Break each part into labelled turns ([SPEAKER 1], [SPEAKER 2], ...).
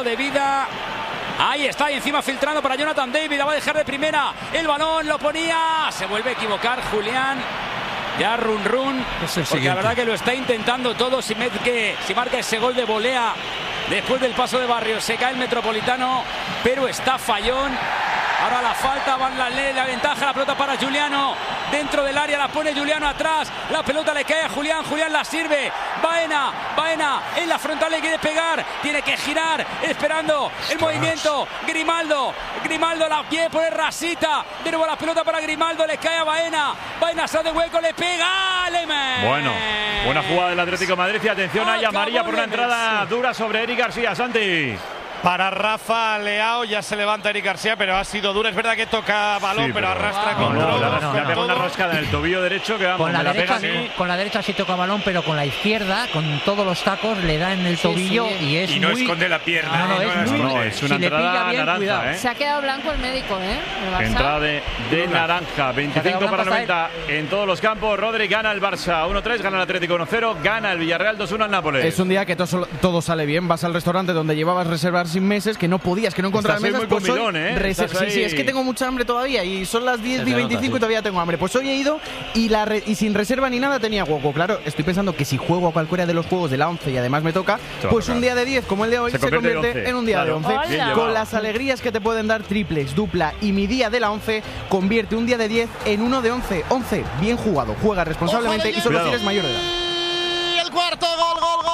[SPEAKER 1] poquito de vida. Ahí está, y encima filtrando para Jonathan David. La va a dejar de primera. El balón lo ponía. Se vuelve a equivocar Julián. Ya run. Porque la verdad que lo está intentando todo. Si marca ese gol de volea después del paso de Barrios, se cae el Metropolitano. Pero está fallón. Ahora la falta, Van la ventaja, la pelota para Giuliano. Dentro del área la pone Giuliano atrás. La pelota le cae a Julián. Julián la sirve. Baena en la frontal le quiere pegar. Tiene que girar, esperando el movimiento. Grimaldo la quiere poner rasita. De nuevo la pelota para Grimaldo. Le cae a Baena. Baena sale de hueco, le pega. Lemes.
[SPEAKER 2] Bueno, buena jugada del Atlético de Madrid. Y atención ahí a María por una entrada dura sobre Eric García. Santi.
[SPEAKER 3] Para Rafa Leao, ya se levanta Eric García, pero ha sido dura. Es verdad que toca balón, pero arrastra con todo.
[SPEAKER 2] Le ha pegado una rascada en el tobillo derecho que vamos,
[SPEAKER 4] con la derecha sí toca balón, pero con la izquierda, con todos los tacos, le da en el tobillo y
[SPEAKER 5] no esconde la pierna.
[SPEAKER 2] Es una entrada
[SPEAKER 4] bien,
[SPEAKER 2] naranja.
[SPEAKER 6] Se ha quedado blanco el médico,
[SPEAKER 2] Entrada de naranja, 25 para 90 en todos los campos. Rodri gana el Barça 1-3, gana el Atlético 1-0, gana el Villarreal 2-1 al Nápoles.
[SPEAKER 7] Es un día que todo sale bien. Vas al restaurante donde llevabas reservar sin meses, que no podías, que no encontrabas mesas.
[SPEAKER 2] Pues hoy
[SPEAKER 7] sí, es que tengo mucha hambre todavía y son las 10:25 y todavía tengo hambre. Pues hoy he ido y sin reserva ni nada tenía hueco. Claro, estoy pensando que si juego a cualquiera de los juegos de la 11 y además me toca, pues un día de 10 como el de hoy se convierte en un día de 11. Con las alegrías que te pueden dar triples, dupla y mi día de la 11, convierte un día de 10 en uno de 11. 11, bien jugado, juega responsablemente y solo si eres mayor de edad.
[SPEAKER 8] Y el cuarto gol.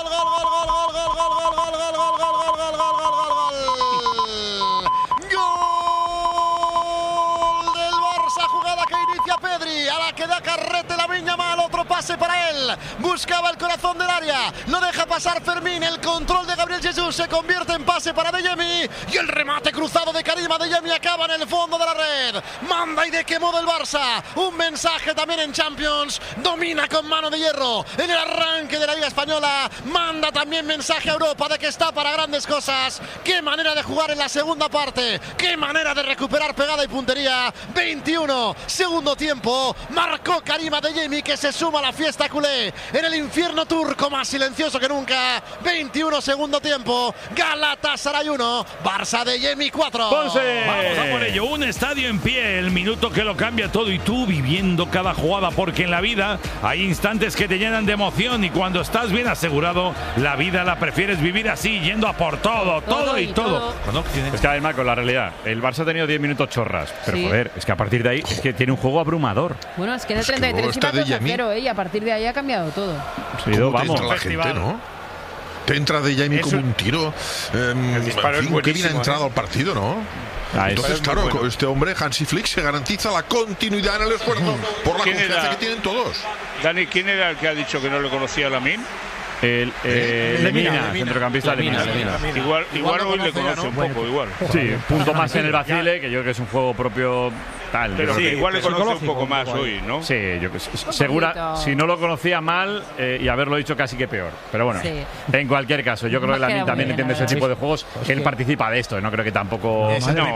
[SPEAKER 8] A la que da carrete Lamine Yamal, otro pase para él, buscaba el corazón del área, lo deja pasar Fermín, el control de Gabriel Jesús se convierte en pase para Adeyemi y el remate cruzado de Karim Adeyemi acaba en el fondo de la red. Manda y de qué modo el Barça, un mensaje también en Champions, domina con mano de hierro en el arranque de la Liga Española, manda también mensaje a Europa de que está para grandes cosas. Qué manera de jugar en la segunda parte, qué manera de recuperar pegada y puntería. 21, segundo tiempo, marcó Karim Adeyemi, que se suma a la fiesta culé en el infierno turco más silencioso que nunca. 21, segundo tiempo, Galatasaray 1, Barça Adeyemi 4.
[SPEAKER 2] Ponce.
[SPEAKER 9] Vamos a por ello, un estadio en pie, el minuto que lo cambia todo y tú viviendo cada jugada, porque en la vida hay instantes que te llenan de emoción y cuando estás bien asegurado, la vida la prefieres vivir así, yendo a por todo y todo.
[SPEAKER 2] Es que a ver, Marco, la realidad, el Barça ha tenido 10 minutos chorras, pero joder, es que a partir de ahí es que tiene un juego abrumador.
[SPEAKER 6] Bueno, es que en el 33 iba 2-0, y a partir de ahí ha cambiado todo.
[SPEAKER 10] Vamos, la gente, ¿no? Te entra Adeyemi como un tiro. Qué bien ha entrado al partido, ¿no? Entonces, claro, este hombre, Hansi Flick, se garantiza la continuidad en el esfuerzo por la confianza que tienen todos.
[SPEAKER 5] Dani, ¿quién era el que ha dicho que no le conocía a Lamine?
[SPEAKER 2] Lemina, centrocampista Lemina.
[SPEAKER 5] Igual hoy le conoce un poco, igual.
[SPEAKER 2] Sí, punto más en el vacile, que yo creo que es un juego propio tal.
[SPEAKER 5] Pero sí, igual le conoce un poco más hoy, ¿no?
[SPEAKER 2] Sí, yo que segura, si no lo conocía mal y haberlo dicho casi que peor. Pero bueno, en cualquier caso, yo creo que Lamine también entiende ese tipo de juegos, que él participa de esto, no creo que tampoco.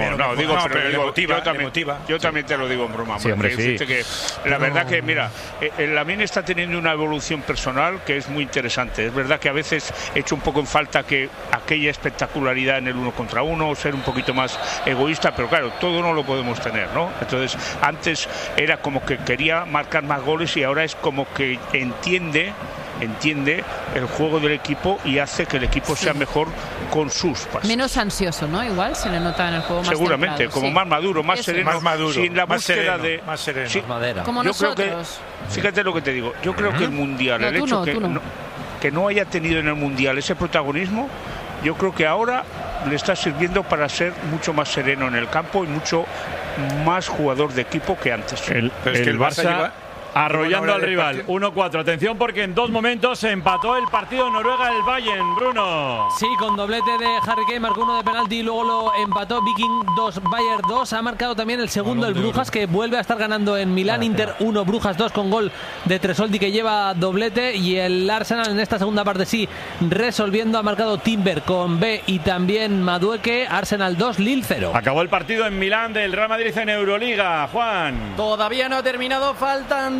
[SPEAKER 5] Yo también te lo digo en broma.
[SPEAKER 2] Sí, hombre, sí.
[SPEAKER 5] Que la verdad que, mira, el Lamine está teniendo una evolución personal que es muy interesante. Es verdad que a veces he hecho un poco en falta que aquella espectacularidad en el 1 contra 1, ser un poquito más egoísta, pero claro, todo no lo podemos tener, ¿no? Entonces, antes era como que quería marcar más goles y ahora es como que entiende el juego del equipo y hace que el equipo sea mejor con sus pases.
[SPEAKER 6] Menos ansioso, ¿no? Igual se le nota en el juego más
[SPEAKER 5] seguramente,
[SPEAKER 6] templado,
[SPEAKER 5] como más maduro, más sereno, sin la búsqueda de
[SPEAKER 9] más sereno,
[SPEAKER 5] sí,
[SPEAKER 9] madera.
[SPEAKER 6] Como
[SPEAKER 5] yo
[SPEAKER 6] nosotros.
[SPEAKER 5] creo que, fíjate lo que te digo, yo creo que el Mundial, el hecho que no haya tenido en el Mundial ese protagonismo, yo creo que ahora le está sirviendo para ser mucho más sereno en el campo y mucho más jugador de equipo que antes.
[SPEAKER 2] El Barça arrollando al rival, 1-4. Atención porque en 2 momentos se empató el partido Noruega el Bayern, Bruno.
[SPEAKER 11] Sí, con doblete de Harry Kane, marcó uno de penalti y luego lo empató Viking 2, Bayern 2. Ha marcado también el segundo el Brujas, que vuelve a estar ganando en Milán. Inter 1, Brujas 2 con gol de Tresoldi, que lleva doblete. Y el Arsenal en esta segunda parte sí, resolviendo, ha marcado Timber con B y también Madueke. Arsenal 2, Lille 0.
[SPEAKER 2] Acabó el partido en Milán del Real Madrid en Euroliga, Juan.
[SPEAKER 7] Todavía no ha terminado, faltan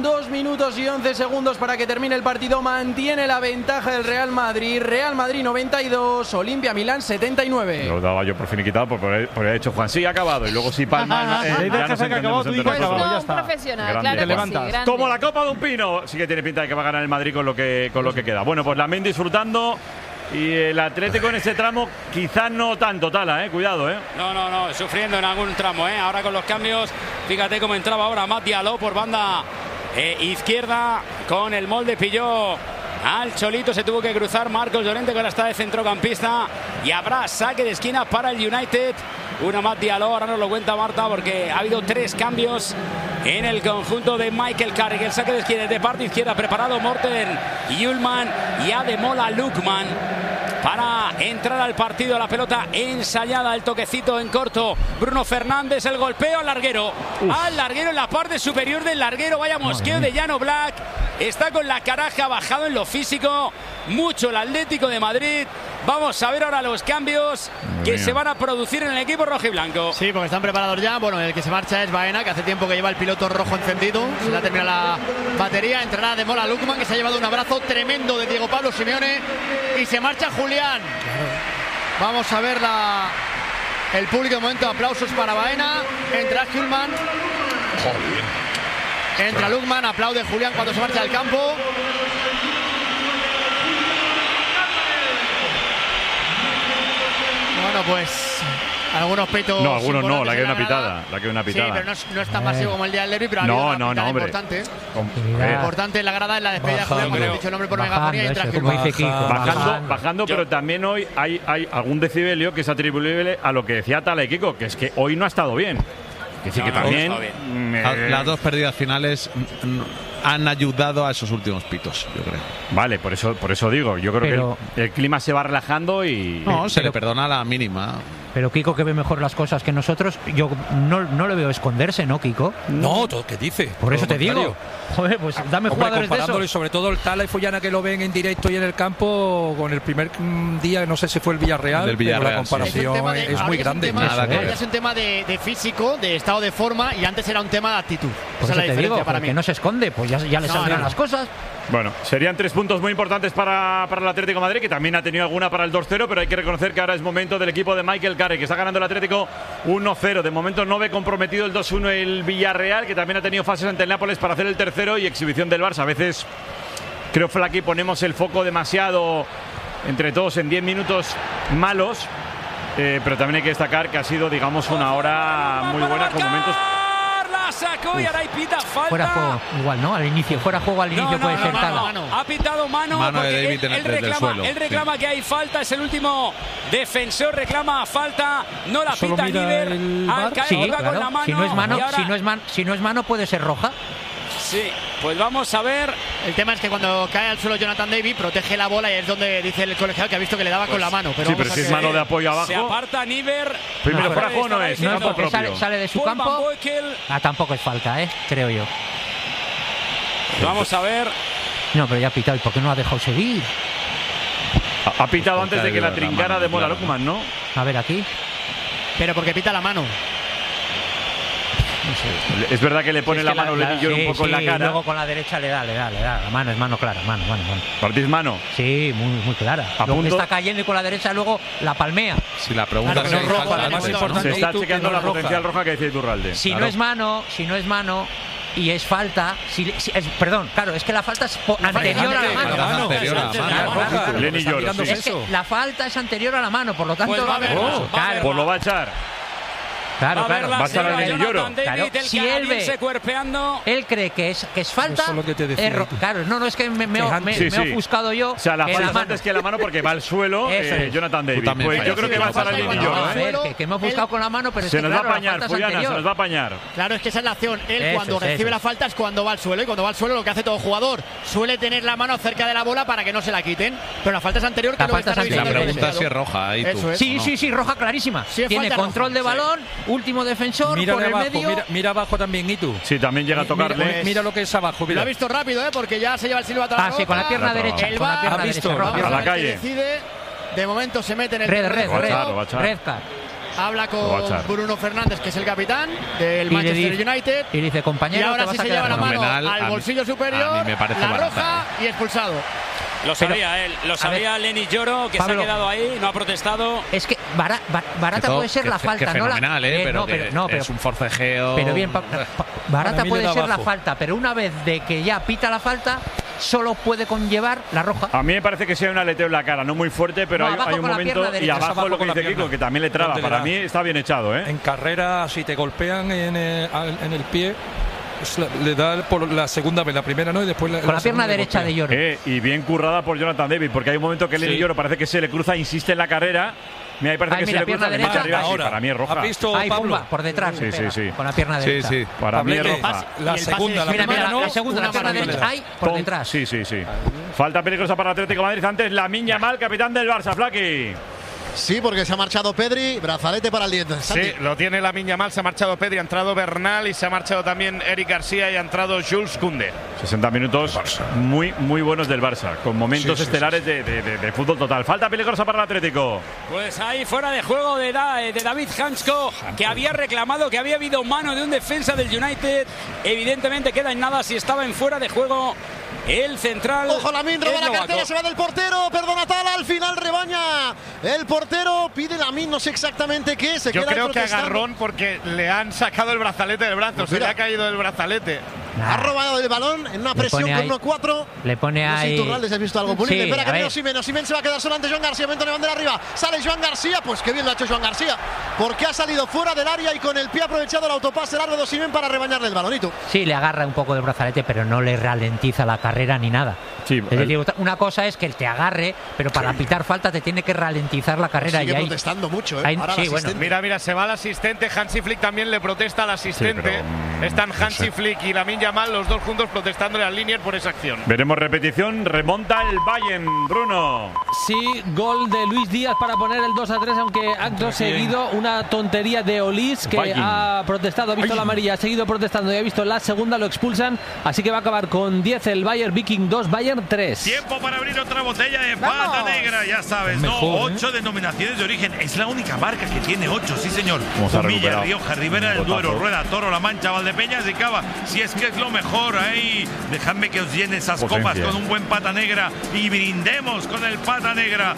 [SPEAKER 7] Quedan 2 minutos y 11 segundos para que termine el partido. Mantiene la ventaja del Real Madrid. Real Madrid 92, Olimpia Milán 79.
[SPEAKER 2] Lo daba yo por finiquitado por haber hecho Juan. Sí, ha acabado. Y luego si palma, ya nos entendemos entre nosotros.
[SPEAKER 6] Pues no, un profesional, claro
[SPEAKER 2] te
[SPEAKER 6] levantas. Sí,
[SPEAKER 2] como la copa de un pino. Sí que tiene pinta de que va a ganar el Madrid con lo que queda. Bueno, pues Lamine disfrutando. Y el Atlético en ese tramo quizás no tanto, Tala, cuidado,
[SPEAKER 1] No, sufriendo en algún tramo, Ahora con los cambios, fíjate cómo entraba ahora Matt Diallo por banda izquierda con el molde, pilló al Cholito, se tuvo que cruzar Marcos Llorente que ahora está de centrocampista y habrá saque de esquina para el United. Una Matt Diallo, ahora nos lo cuenta Marta porque ha habido 3 cambios en el conjunto de Michael Carrick. El saque de esquina de parte izquierda preparado Morten Hjulmand y Ademola Lookman para entrar al partido. La pelota ensayada, el toquecito en corto. Bruno Fernández, el golpeo al larguero. Al larguero en la parte superior del larguero. Vaya mosqueo de Jan Oblak. Está con la caraja bajado en lo físico. Mucho el Atlético de Madrid. Vamos a ver ahora los cambios que se van a producir en el equipo rojiblanco.
[SPEAKER 12] Sí, porque están preparados ya. Bueno, el que se marcha es Baena, que hace tiempo que lleva el piloto rojo encendido. Se le ha terminado la batería. Entrará Ademola Lookman, que se ha llevado un abrazo tremendo de Diego Pablo Simeone. Y se marcha Julián. Vamos a ver el público de momento. Aplausos para Baena. Entra Hjulmand. Entra Lookman. Aplaude Julián cuando se marcha del campo. Bueno, pues algunos pitos.
[SPEAKER 2] No, algunos no, la que hay una pitada.
[SPEAKER 12] Sí, pero no es tan masivo como el día del derbi, pero ha habido una pitada importante. Importante en la grada en la despedida de Julián, cuando ha dicho el nombre por megafonía y entra
[SPEAKER 2] Bajando, pero también hoy hay algún decibelio que es atribuible a lo que decía Tala y Kiko, que es que hoy no ha estado bien. Es decir, que también
[SPEAKER 13] las 2 pérdidas finales han ayudado a esos últimos pitos, yo creo.
[SPEAKER 2] Vale, por eso digo, yo creo que el clima se va relajando y
[SPEAKER 13] se le perdona la mínima.
[SPEAKER 4] Pero Kiko, que ve mejor las cosas que nosotros, yo no le veo esconderse, ¿no, Kiko?
[SPEAKER 14] No, todo que dice.
[SPEAKER 4] Por eso te digo. Joder, pues dame jugadores de eso.
[SPEAKER 14] Y sobre todo el Tala y Follana que lo ven en directo y en el campo, con el primer día, no sé si fue el Villarreal, pero la comparación es muy grande.
[SPEAKER 12] Es un tema de físico, de estado de forma, y antes era un tema de actitud.
[SPEAKER 4] Esa es la diferencia para mí. Que no se esconde, pues ya le saldrán las cosas.
[SPEAKER 2] Bueno, serían 3 puntos muy importantes para el Atlético de Madrid, que también ha tenido alguna para el 2-0, pero hay que reconocer que ahora es momento del equipo de Michael Carrick, que está ganando el Atlético 1-0. De momento no ve comprometido el 2-1 el Villarreal, que también ha tenido fases ante el Nápoles para hacer el tercero, y exhibición del Barça. A veces creo, Flaky, ponemos el foco demasiado entre todos en 10 minutos malos, pero también hay que destacar que ha sido, digamos, una hora muy buena con momentos.
[SPEAKER 1] Sacó y ahora pita falta.
[SPEAKER 4] Fuera juego, igual, ¿no? Al inicio, fuera juego al inicio puede ser Tala.
[SPEAKER 1] Ha pitado mano
[SPEAKER 13] de David
[SPEAKER 1] él reclama que hay falta, es el último defensor, reclama falta, no la pita Niver. Al caer con la mano.
[SPEAKER 4] Si no es mano puede ser roja.
[SPEAKER 1] Sí, pues vamos a ver.
[SPEAKER 12] El tema es que cuando cae al suelo Jonathan David protege la bola y es donde dice el colegiado que ha visto que le daba con la mano. Pero
[SPEAKER 2] sí, pero si es mano de apoyo abajo.
[SPEAKER 1] Se aparta Niver.
[SPEAKER 2] Primero fuera juego no es.
[SPEAKER 4] No, porque sale de su campo. Tampoco es falta, creo yo.
[SPEAKER 1] Vamos a ver.
[SPEAKER 4] No, pero ya ha pitado. ¿Y por qué no ha dejado seguir?
[SPEAKER 2] Ha pitado antes de que la trincara de Mola Lookman, ¿no?
[SPEAKER 4] A ver, aquí.
[SPEAKER 12] Pero porque pita la mano.
[SPEAKER 2] No sé. Es verdad que le pone la mano Lenny Yoro un poco en la cara.
[SPEAKER 4] Y luego con la derecha le da. La mano es mano clara. Mano.
[SPEAKER 2] ¿Partís mano?
[SPEAKER 4] Sí, muy clara. Está cayendo y con la derecha luego la palmea.
[SPEAKER 13] Si la pregunta es roja,
[SPEAKER 2] se está chequeando la potencial roja que dice Iturralde.
[SPEAKER 4] Si no es mano y es falta, perdón, claro, es que la falta es anterior a la mano.
[SPEAKER 2] Lenny Yoro,
[SPEAKER 4] es que la falta es anterior a la mano, por lo tanto
[SPEAKER 2] pues lo va a echar.
[SPEAKER 4] Claro.
[SPEAKER 2] Va a estar al Lenny Yoro.
[SPEAKER 4] Si él ve, él cree que es falta.
[SPEAKER 14] Eso es lo que te decía.
[SPEAKER 4] Claro, no, es que me he ofuscado yo.
[SPEAKER 2] O sea, la falta antes que la mano porque va al suelo Jonathan David. Pues yo creo que va a estar al Lenny Yoro.
[SPEAKER 4] Que me he ofuscado con la mano, pero
[SPEAKER 2] se nos va a apañar, Juliana, se nos va a apañar.
[SPEAKER 12] Claro, es que esa es la acción. Él cuando recibe la falta es cuando va al suelo. Y cuando va al suelo lo que hace todo jugador suele tener la mano cerca de la bola para que no se la quiten. Pero la falta es anterior.
[SPEAKER 13] La pregunta es si es roja.
[SPEAKER 4] Sí, roja clarísima. Tiene control de balón. Último defensor,
[SPEAKER 14] mira
[SPEAKER 4] por el
[SPEAKER 14] abajo,
[SPEAKER 4] medio.
[SPEAKER 14] Mira abajo también, Itu.
[SPEAKER 2] Sí, también llega a tocarle.
[SPEAKER 14] Mira lo que es abajo. Mira.
[SPEAKER 12] Lo ha visto rápido, porque ya se lleva el silbato a la roja.
[SPEAKER 4] Sí, con la pierna derecha.
[SPEAKER 12] El VAR
[SPEAKER 2] a la calle.
[SPEAKER 12] Decide, de momento se mete en el
[SPEAKER 4] red card.
[SPEAKER 12] habla con Bruno Fernández, que es el capitán del Manchester United.
[SPEAKER 4] Y dice, compañero,
[SPEAKER 12] y ahora sí se lleva la mano al bolsillo superior,
[SPEAKER 13] a mí me parece
[SPEAKER 12] la
[SPEAKER 13] barata,
[SPEAKER 12] roja y expulsado.
[SPEAKER 1] Lo sabía él, lo sabía Lenny Lloro, que Pablo, se ha quedado ahí, no ha protestado.
[SPEAKER 4] Es que barata puede ser la falta,
[SPEAKER 13] que fenomenal,
[SPEAKER 4] ¿no?
[SPEAKER 13] Pero es un forcejeo.
[SPEAKER 4] Pero bien, barata puede ser la falta, pero una vez de que ya pita la falta, solo puede conllevar la roja.
[SPEAKER 2] A mí me parece que sí hay un aleteo en la cara, no muy fuerte, pero hay un momento y abajo lo que dice Kiko, que también le traba. Para mí está bien echado, ¿eh?
[SPEAKER 14] En carrera, si te golpean en el pie, le da por la segunda vez, la primera no, y después
[SPEAKER 4] con la pierna derecha de Lloro.
[SPEAKER 2] Y bien currada por Jonathan David, porque hay un momento que Lenny Lloro parece que se le cruza, insiste en la carrera. Mira, ahí parece que se le cruza
[SPEAKER 4] derecha
[SPEAKER 2] arriba.
[SPEAKER 14] Ahora,
[SPEAKER 2] para mí es roja.
[SPEAKER 14] ¿Has visto,
[SPEAKER 4] ahí,
[SPEAKER 14] Pablo?
[SPEAKER 4] Pumba, por detrás.
[SPEAKER 2] Sí.
[SPEAKER 4] Con la pierna derecha.
[SPEAKER 13] Sí.
[SPEAKER 2] Para mí es roja.
[SPEAKER 14] La segunda,
[SPEAKER 4] la segunda, la pierna derecha. Ahí, por detrás.
[SPEAKER 2] Sí. Falta peligrosa para Atlético de Madrid. Antes Lamine Yamal, capitán del Barça, Flaky.
[SPEAKER 8] Sí, porque se ha marchado Pedri, brazalete para el diente.
[SPEAKER 3] Sí, lo tiene Lamine Yamal, se ha marchado Pedri, ha entrado Bernal y se ha marchado también Eric García y ha entrado Jules Koundé. 60
[SPEAKER 2] minutos muy buenos del Barça, con momentos estelares de fútbol total. Falta peligrosa para el Atlético.
[SPEAKER 1] Pues ahí fuera de juego de David Hansko, que había reclamado que había habido mano de un defensa del United. Evidentemente queda en nada si estaba en fuera de juego el central.
[SPEAKER 8] Ojo, Lamine roba la cartera, se va del portero, perdona Tala, al final rebaña el portero, pide Lamine, no sé exactamente qué,
[SPEAKER 3] Yo creo que agarrón porque le han sacado el brazalete del brazo, se le ha caído el brazalete.
[SPEAKER 8] Ha robado el balón en una presión con 1-4.
[SPEAKER 4] Le pone ahí.
[SPEAKER 8] No sé si Turraldes has visto algo punible. Espera que viene Osimhen se va a quedar solo ante Joan García. Momento de bandera arriba. Sale Joan García. Pues qué bien lo ha hecho Joan García. Porque ha salido fuera del área y con el pie ha aprovechado el autopase largo de Osimhen para rebañarle el balonito.
[SPEAKER 4] Sí, le agarra un poco del brazalete, pero no le ralentiza la carrera ni nada.
[SPEAKER 2] Sí,
[SPEAKER 4] es decir, una cosa es que él te agarre, pero para pitar falta te tiene que ralentizar la carrera.
[SPEAKER 8] Sigue
[SPEAKER 4] y ahí
[SPEAKER 8] protestando mucho, ¿eh?
[SPEAKER 4] Ahora bueno.
[SPEAKER 3] Mira, se va el asistente. Hansi Flick también le protesta al asistente. Están Hansi Flick y Lamine Yamal, los dos juntos protestándole al Linier por esa acción.
[SPEAKER 2] Veremos repetición, remonta el Bayern, Bruno.
[SPEAKER 11] Sí, gol de Luis Díaz para poner el 2-3, aunque acto seguido una tontería de Olís, que ha protestado, ha visto la amarilla, ha seguido protestando y ha visto la segunda, lo expulsan, así que va a acabar con 10 el Bayern, Viking 2, Bayern 3.
[SPEAKER 9] Tiempo para abrir otra botella de pata negra, ya sabes,
[SPEAKER 14] mejor,
[SPEAKER 9] 8 denominaciones de origen, es la única marca que tiene 8, sí señor.
[SPEAKER 2] Humilla,
[SPEAKER 9] Rioja, Ribera del Duero, Rueda, Toro, La Mancha, Valdepeñas y Cava, si es que es lo mejor, ahí dejadme que os llene esas copas con un buen pata negra y brindemos con el pata negra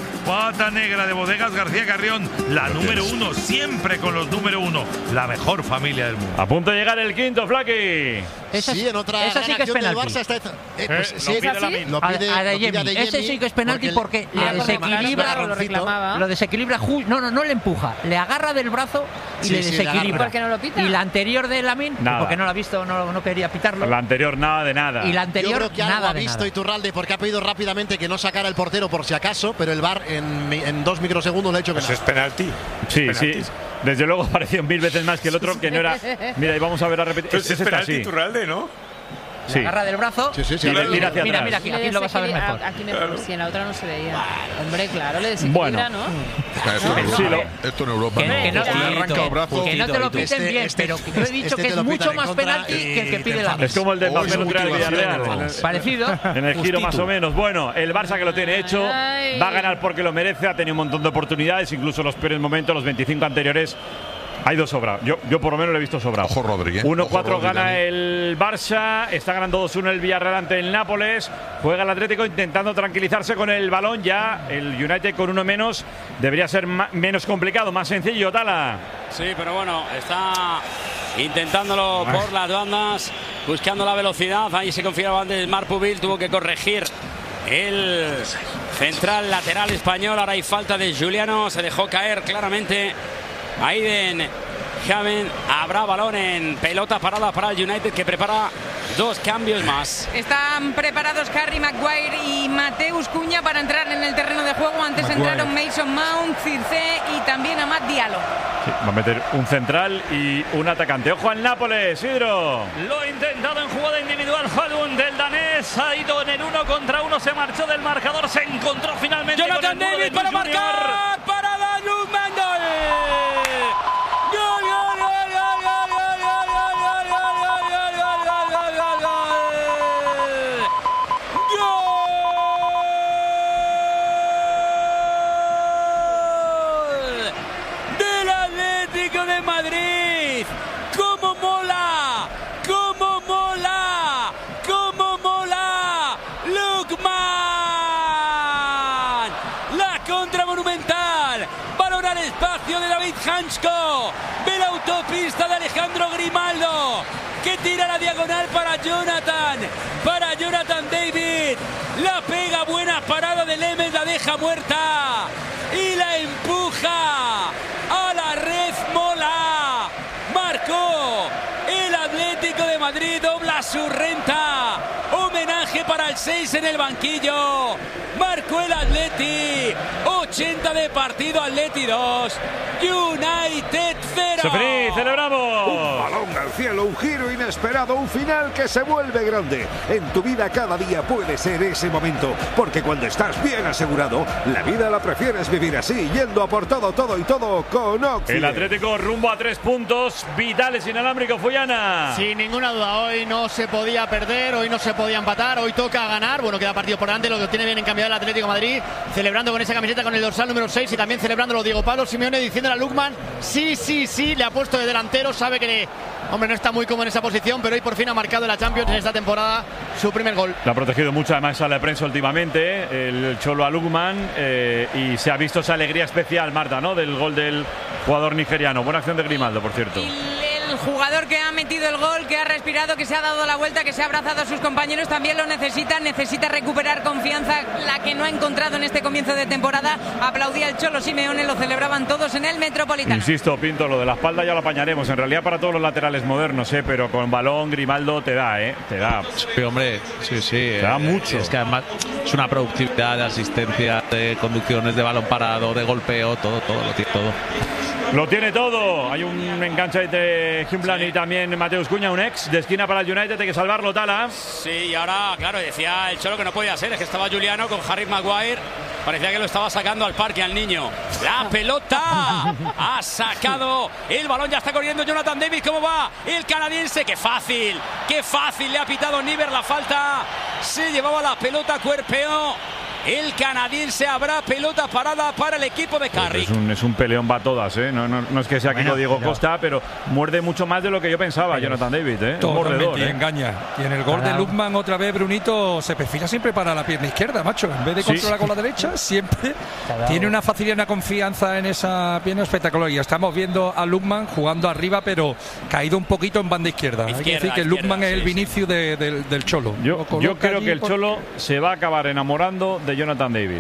[SPEAKER 9] de Bodegas García Carrión, la número 1, siempre con los número 1, la mejor familia del mundo.
[SPEAKER 2] A punto de llegar el quinto, Flaky.
[SPEAKER 8] Sí, en otra
[SPEAKER 4] esa sí que es penalti. Ese sí que es penalti porque lo desequilibra. No le empuja, le agarra del brazo y le desequilibra.
[SPEAKER 6] ¿Por qué no lo pita?
[SPEAKER 4] Y la anterior de Lamine, porque no lo ha visto, no quería pitarlo.
[SPEAKER 2] La anterior nada de nada.
[SPEAKER 4] Y la anterior
[SPEAKER 8] yo creo que
[SPEAKER 4] nada
[SPEAKER 8] algo ha visto Iturralde porque ha pedido rápidamente que no sacara el portero por si acaso, pero el VAR en 2 microsegundos le ha hecho que
[SPEAKER 5] eso es penalti.
[SPEAKER 2] Sí. Desde luego pareció 1000 veces más que el otro, que no era. Mira, y vamos a ver la repetición.
[SPEAKER 5] Es penalti Iturralde, ¿no?
[SPEAKER 4] Sí. Agarra del brazo.
[SPEAKER 2] Mira,
[SPEAKER 4] aquí lo vas a ver mejor.
[SPEAKER 6] Aquí mejor, si en la otra no se veía. Hombre, claro, le desequilibra, ¿no?
[SPEAKER 10] Esto en Europa
[SPEAKER 4] que no te lo piten bien, pero yo he dicho que es mucho más penalti que el que pide la mano.
[SPEAKER 2] Es como el del Villarreal.
[SPEAKER 4] Parecido.
[SPEAKER 2] En el giro más o menos. Bueno, el Barça que lo tiene hecho, va a ganar porque lo merece, ha tenido un montón de oportunidades, incluso los peores momentos, los 25 anteriores. Ha ido sobrado. Yo por lo menos lo he visto sobrado.
[SPEAKER 10] Ojo Rodri,
[SPEAKER 2] 1-4 gana el Barça. Está ganando 2-1 el Villarreal ante el Nápoles. Juega el Atlético intentando tranquilizarse con el balón. Ya el United con uno menos debería ser menos complicado, más sencillo. Tala.
[SPEAKER 1] Sí, pero bueno, está intentándolo por las bandas, buscando la velocidad. Ahí se confiaba antes Marpubil, tuvo que corregir el central lateral español. Ahora hay falta de Juliano. Se dejó caer claramente Aiden Javen. Habrá balón en pelota parada para el United, que prepara 2 cambios más.
[SPEAKER 15] Están preparados Harry Maguire y Mateus Cunha para entrar en el terreno de juego. Antes entraron Mason Mount, Circe y también Amad Diallo.
[SPEAKER 2] Sí, va a meter un central y un atacante. Ojo al Nápoles, Isidro.
[SPEAKER 16] Lo ha intentado en jugada individual Falun del danés. Ha ido en el 1 contra 1, se marchó del marcador, se encontró finalmente
[SPEAKER 1] Jonathan
[SPEAKER 16] con el
[SPEAKER 1] David para marcar. Para Danus Mendel. Madrid. ¡Cómo mola! ¡Cómo mola! ¡Cómo mola! ¡Lukman! La contra monumental. Balón al espacio de David Hansko. Ve la autopista de Alejandro Grimaldo, que tira la diagonal para Jonathan David. La pega, buena parada de Lemes, la deja muerta y la empuja a la red. Mola. Marcó el Atlético de Madrid, dobla su renta. Homenaje para el 6 en el banquillo. Marcó el Atleti. 80 de partido, Atleti 2, United 0.
[SPEAKER 2] Sofrí, celebramos.
[SPEAKER 17] Un balón al cielo, un giro inesperado, un final que se vuelve grande. En tu vida cada día puede ser ese momento, porque cuando estás bien asegurado, la vida la prefieres vivir así, yendo a por todo y todo con Occident.
[SPEAKER 2] El Atlético rumbo a 3 puntos vitales, inalámbrico, Follana.
[SPEAKER 12] Sin ninguna duda, hoy no se podía perder, hoy no se podía empatar, hoy toca ganar. Bueno, queda partido por delante, lo que tiene bien encaminado el Atlético de Madrid, celebrando con esa camiseta con el dorsal número 6 y también celebrándolo Diego Pablo Simeone, diciéndole a Lukman, sí, le ha puesto de delantero, sabe que no está muy cómodo en esa posición, pero hoy por fin ha marcado en la Champions en esta temporada su primer gol.
[SPEAKER 2] Lo ha protegido mucho además a la prensa últimamente, el Cholo a Lukman, y se ha visto esa alegría especial, Marta, ¿no?, del gol del jugador nigeriano. Buena acción de Grimaldo, por cierto.
[SPEAKER 15] El jugador que ha metido el gol, que ha respirado, que se ha dado la vuelta, que se ha abrazado a sus compañeros, también lo necesita recuperar confianza, la que no ha encontrado en este comienzo de temporada. Aplaudía el Cholo Simeone, lo celebraban todos en el Metropolitano.
[SPEAKER 2] Insisto, Pinto, lo de la espalda ya lo apañaremos. En realidad para todos los laterales modernos, pero con balón Grimaldo te da, te da.
[SPEAKER 13] Sí, hombre, sí.
[SPEAKER 2] Te da mucho.
[SPEAKER 13] Es que además es una productividad de asistencia, de conducciones, de balón parado, de golpeo, todo, lo tiene todo.
[SPEAKER 2] Lo tiene todo. Hay un enganche de Humblan y también Mateus Cunha, un ex de esquina para el United. Hay que salvarlo, Tala.
[SPEAKER 1] Sí, y ahora, claro, decía el Cholo que no podía ser. Es que estaba Juliano con Harry Maguire. Parecía que lo estaba sacando al parque al niño. La pelota ha sacado el balón. Ya está corriendo Jonathan David. ¿Cómo va el canadiense? ¡Qué fácil! Le ha pitado Niver la falta. Se llevaba la pelota, cuerpeó el canadiense. Habrá pelota parada para el equipo de Carrick.
[SPEAKER 2] Es un peleón, va todas, no es que sea Kiko Diego Costa, pero muerde mucho más de lo que yo pensaba, Jonathan David,
[SPEAKER 14] Totalmente, y engaña. Y en el gol de Lukman otra vez Brunito se perfila siempre para la pierna izquierda, macho. En vez de controlar con la derecha, siempre tiene una facilidad y una confianza en esa pierna espectacular. Y estamos viendo a Lukman jugando arriba, pero caído un poquito en banda izquierda. Hay que decir que Lukman es el Vinicius del Cholo.
[SPEAKER 2] Yo creo que el Cholo se va a acabar enamorando de Jonathan David.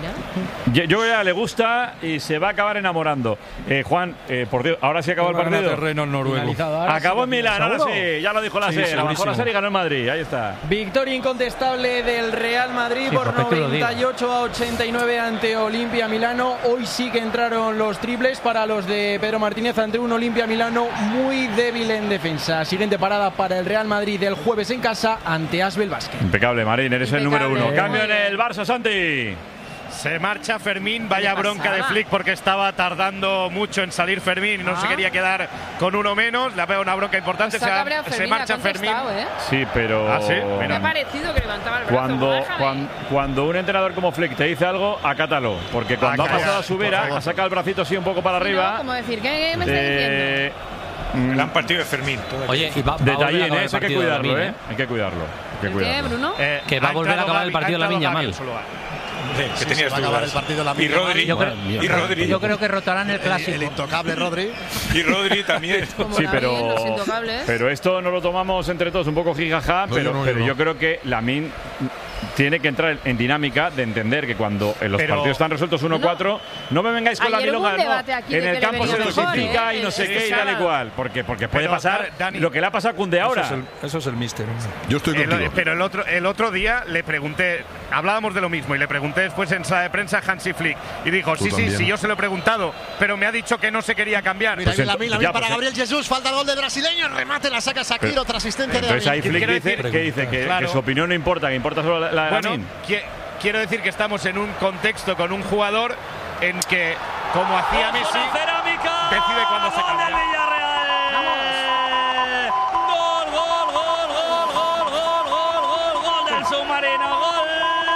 [SPEAKER 2] Yo ya le gusta y se va a acabar enamorando. Juan, por Dios, ahora sí acabó el partido.
[SPEAKER 14] Terreno noruego.
[SPEAKER 2] Acabó en Milán, ahora sí, ya lo dijo la SER. Bajó la SER y ganó en Madrid, ahí está.
[SPEAKER 7] Victoria incontestable del Real Madrid por 98-89 ante Olimpia Milano. Hoy sí que entraron los triples para los de Pedro Martínez ante un Olimpia Milano muy débil en defensa. Siguiente parada para el Real Madrid el jueves en casa ante Asbel Basket.
[SPEAKER 2] Impecable, Marín, eres el número 1. Cambio en el Barça, Santi.
[SPEAKER 3] Se marcha Fermín, vaya bronca de Flick porque estaba tardando mucho en salir Fermín y no se quería quedar con uno menos. Le ha pegado una bronca importante, se marcha Fermín.
[SPEAKER 2] Sí, pero
[SPEAKER 6] me ha parecido que levantaba el brazo.
[SPEAKER 2] Cuando un entrenador como Flick te dice algo, acátalo, porque cuando ha pasado a su vera, ha sacado el bracito así un poco para arriba.
[SPEAKER 6] Como decir, ¿qué me está diciendo?
[SPEAKER 17] Gran partido de Fermín.
[SPEAKER 11] Oye,
[SPEAKER 2] detallín, hay que cuidarlo, Hay que cuidarlo.
[SPEAKER 6] ¿Qué, Bruno?
[SPEAKER 11] Que va a volver a acabar el partido Lamine Yamal.
[SPEAKER 17] Que tenías dudas. Y Rodri.
[SPEAKER 4] Yo creo que rotarán el clásico.
[SPEAKER 17] El intocable Rodri. Y Rodri también.
[SPEAKER 2] Sí, pero esto no lo tomamos entre todos un poco jijaja, pero yo creo que Lamine tiene que entrar en dinámica de entender que cuando los partidos están resueltos 1-4, no me vengáis con la milonga, en el campo se dosifica y no sé qué y tal y cual, porque puede pasar lo que le ha pasado a Koundé ahora.
[SPEAKER 14] Eso es el míster.
[SPEAKER 10] Yo estoy contigo.
[SPEAKER 3] Pero el otro día le pregunté, hablábamos de lo mismo y le pregunté después en sala de prensa a Hansi Flick y dijo, sí, yo se lo he preguntado, pero me ha dicho que no se quería cambiar.
[SPEAKER 8] Mira, Lamine para Gabriel Jesús, falta el gol del brasileño, el remate la saca Shakir, otra asistente de
[SPEAKER 2] Lamine. Entonces ahí Flick dice que su opinión no importa, que importa solo la de Lamine.
[SPEAKER 3] Quiero decir que estamos en un contexto con un jugador en que, como hacía Messi, decide cuándo se cambia.
[SPEAKER 16] Gol del submarino, gol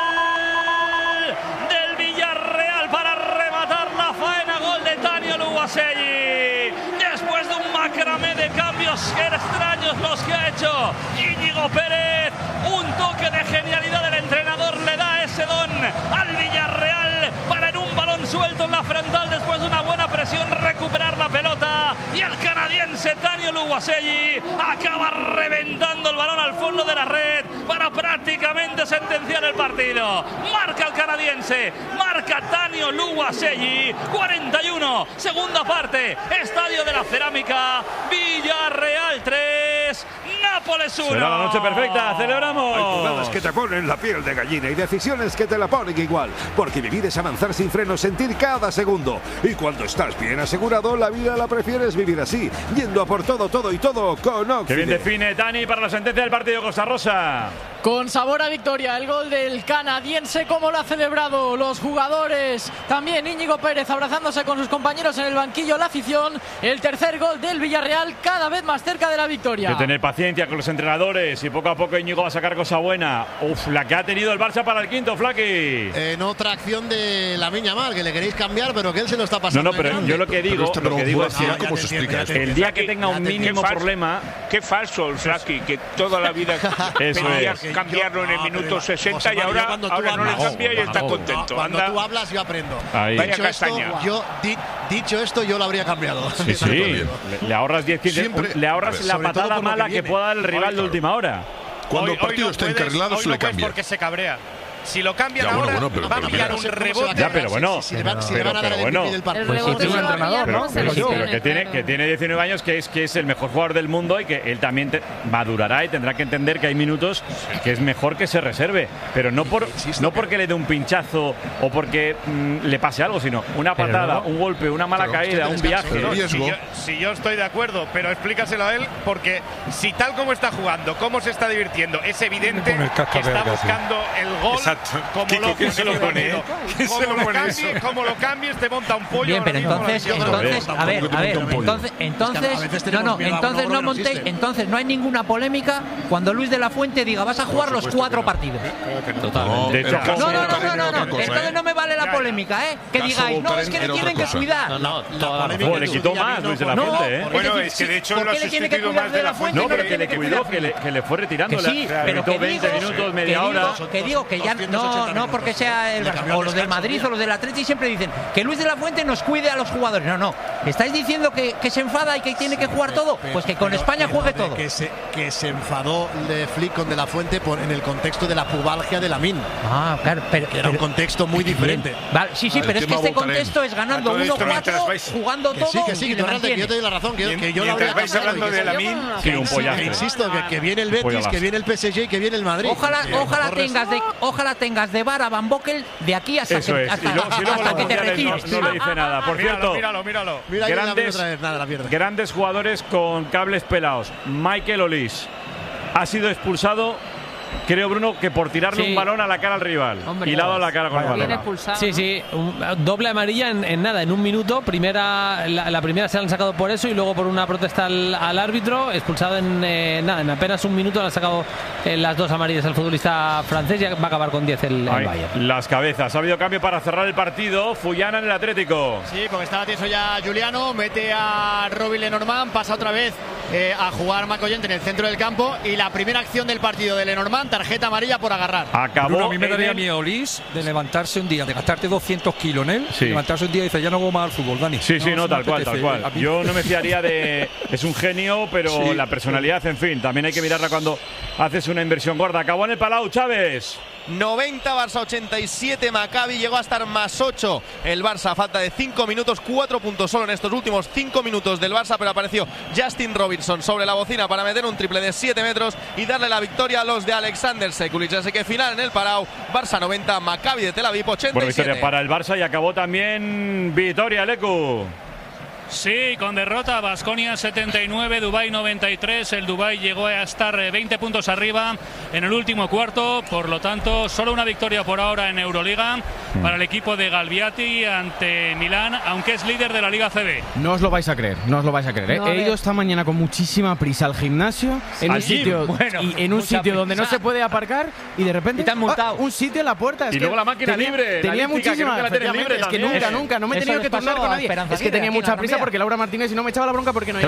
[SPEAKER 16] del Villarreal para rematar la faena, gol de Tanio Luguaselli. Después macramé de cambios extraños los que ha hecho Íñigo Pérez. Un toque de genialidad del entrenador le da ese don al Villarreal para en un balón suelto en la frontal después de una buena presión recuperar la pelota, y el canadiense Tanio Luwaseyi acaba reventando el balón al fondo de la red para prácticamente sentenciar el partido. Marca el canadiense, marca Tanio Luwaseyi. 41, segunda parte, Estadio de la Cerámica, Villarreal 3, Nápoles 1.
[SPEAKER 2] Será la noche perfecta, celebramos.
[SPEAKER 17] Hay jugadas que te ponen la piel de gallina y decisiones que te la ponen igual, porque vivir es avanzar sin freno, sentir cada segundo. Y cuando estás bien asegurado, la vida la prefieres vivir así, yendo a por todo, todo y todo con Occident.
[SPEAKER 2] Que bien define Dani para la sentencia del partido Costa Rosa.
[SPEAKER 12] Con sabor a victoria, el gol del canadiense, como lo ha celebrado los jugadores. También Íñigo Pérez abrazándose con sus compañeros en el banquillo, la afición. El tercer gol del Villarreal, cada vez más cerca de la victoria.
[SPEAKER 2] Hay que tener paciencia con los entrenadores y poco a poco Íñigo va a sacar cosa buena. Uf, la que ha tenido el Barça para el quinto, Flaki.
[SPEAKER 8] En otra acción de Lamine Yamal, que le queréis cambiar, pero que él se lo está pasando.
[SPEAKER 2] No, pero yo lo que digo es que
[SPEAKER 10] ¿cómo se explica esto?
[SPEAKER 2] el día que tenga un mínimo problema.
[SPEAKER 5] Qué falso el Flaki, que toda la vida pedía cambiarlo en el minuto 60 y ahora no le cambia y está contento.
[SPEAKER 8] Cuando tú hablas, yo aprendo.
[SPEAKER 5] Vaya castaña.
[SPEAKER 8] Dicho esto, yo lo habría cambiado.
[SPEAKER 2] Sí. Le ahorras 10-15. Le ahorras la patada mala que pueda dar el rival de última hora.
[SPEAKER 10] Cuando el partido está encarrilado, se le cambia.
[SPEAKER 3] Porque se cabrea. Si lo cambian ahora, va a pillar un rebote.
[SPEAKER 2] Ya, pero bueno.
[SPEAKER 6] El rebote es un entrenador, ¿no?
[SPEAKER 2] Pero que tiene 19 años, que es el mejor jugador del mundo y que él también madurará y tendrá que entender que hay minutos que es mejor que se reserve. Pero no porque le dé un pinchazo o porque le pase algo, sino una patada, un golpe, una mala caída, un viaje.
[SPEAKER 3] Si yo estoy de acuerdo, pero explícaselo a él, porque si tal como está jugando, cómo se está divirtiendo, es evidente que está buscando el gol.
[SPEAKER 2] ¿Quién se lo pone?
[SPEAKER 3] Como lo cambies, te monta un pollo.
[SPEAKER 4] Bien, pero entonces no hay ninguna polémica cuando Luis de la Fuente diga vas a jugar los 4 partidos.
[SPEAKER 2] Totalmente.
[SPEAKER 4] Entonces no me vale la polémica, que digáis, no, es que le tienen que cuidar.
[SPEAKER 2] Le quitó más Luis de la Fuente,
[SPEAKER 3] Bueno, es que de hecho lo ha sustituido más de la Fuente.
[SPEAKER 2] No, pero que le cuidó, que le fue retirando.
[SPEAKER 4] Sí, pero que
[SPEAKER 2] 20 minutos, media hora.
[SPEAKER 4] Que digo que ya no porque sea el Barça, o los del Madrid o los del Atleti siempre dicen que Luis de la Fuente nos cuide a los jugadores. No. ¿Estáis diciendo que se enfada y que tiene que jugar todo? Pues que con España juegue todo.
[SPEAKER 8] Que se enfadó de Flick con De la Fuente en el contexto de la pubalgia de Lamine.
[SPEAKER 4] Claro, pero
[SPEAKER 8] era un contexto muy diferente.
[SPEAKER 4] Vale, sí, pero es que este contexto es ganando 1-4, jugando todo.
[SPEAKER 8] Que yo te doy la razón, que yo lo habría
[SPEAKER 3] vais hablando de Lamine.
[SPEAKER 8] Insisto, que viene el Betis, que viene el PSG y que viene el Madrid.
[SPEAKER 4] Ojalá tengas de bar a Van Boekel de aquí hasta que te retires.
[SPEAKER 2] No le dice nada. Por cierto,
[SPEAKER 3] míralo.
[SPEAKER 2] Grandes jugadores con cables pelados. Michael Olise ha sido expulsado. Creo, Bruno, que por tirarle un balón a la cara al rival. Y le ha dado la cara con el balón.
[SPEAKER 11] Sí, doble amarilla en un minuto. La primera se la han sacado por eso y luego por una protesta al árbitro. Expulsado en apenas un minuto. Le han sacado las 2 amarillas al futbolista francés y va a acabar con 10 el Bayern.
[SPEAKER 2] Las cabezas. Ha habido cambio para cerrar el partido. Fullana en el Atlético.
[SPEAKER 12] Sí, porque estaba tieso ya Juliano. Mete a Robin Lenormand. Pasa otra vez a jugar Macollente en el centro del campo. Y la primera acción del partido de Lenormand, tarjeta amarilla por agarrar.
[SPEAKER 14] Bruno, a mí me daría miedo Olise de levantarse un día, de gastarte 200 kilos en él, levantarse un día y dice ya no voy más al fútbol, Dani.
[SPEAKER 2] Tal cual. Yo no me fiaría de... Es un genio, pero la personalidad, en fin, también hay que mirarla cuando haces una inversión gorda. Acabó en el Palau, Chávez.
[SPEAKER 18] 90 Barça 87 Maccabi, llegó a estar más 8 el Barça a falta de 5 minutos, 4 puntos solo en estos últimos 5 minutos del Barça, pero apareció Justin Robinson sobre la bocina para meter un triple de 7 metros y darle la victoria a los de Alexander Sekulic. Así que final en el Palau, Barça 90, Maccabi de Tel Aviv 87.
[SPEAKER 2] Bueno, victoria para el Barça y acabó también Vitoria, Leku.
[SPEAKER 16] Sí, con derrota, Baskonia 79, Dubái 93. El Dubái llegó a estar 20 puntos arriba en el último cuarto. Por lo tanto, solo una victoria por ahora en Euroliga para el equipo de Galviati ante Milán, aunque es líder de la Liga CB.
[SPEAKER 7] No os lo vais a creer. He ido esta mañana con muchísima prisa al gimnasio, en un sitio donde no se puede aparcar y de repente
[SPEAKER 4] te han multado.
[SPEAKER 7] Un sitio en la puerta.
[SPEAKER 2] Y luego la máquina libre.
[SPEAKER 7] Tenía muchísima. Es que nunca, no me he tenido que turnar con nadie. Es que tenía mucha prisa porque Laura Martínez, si no me echaba la bronca porque no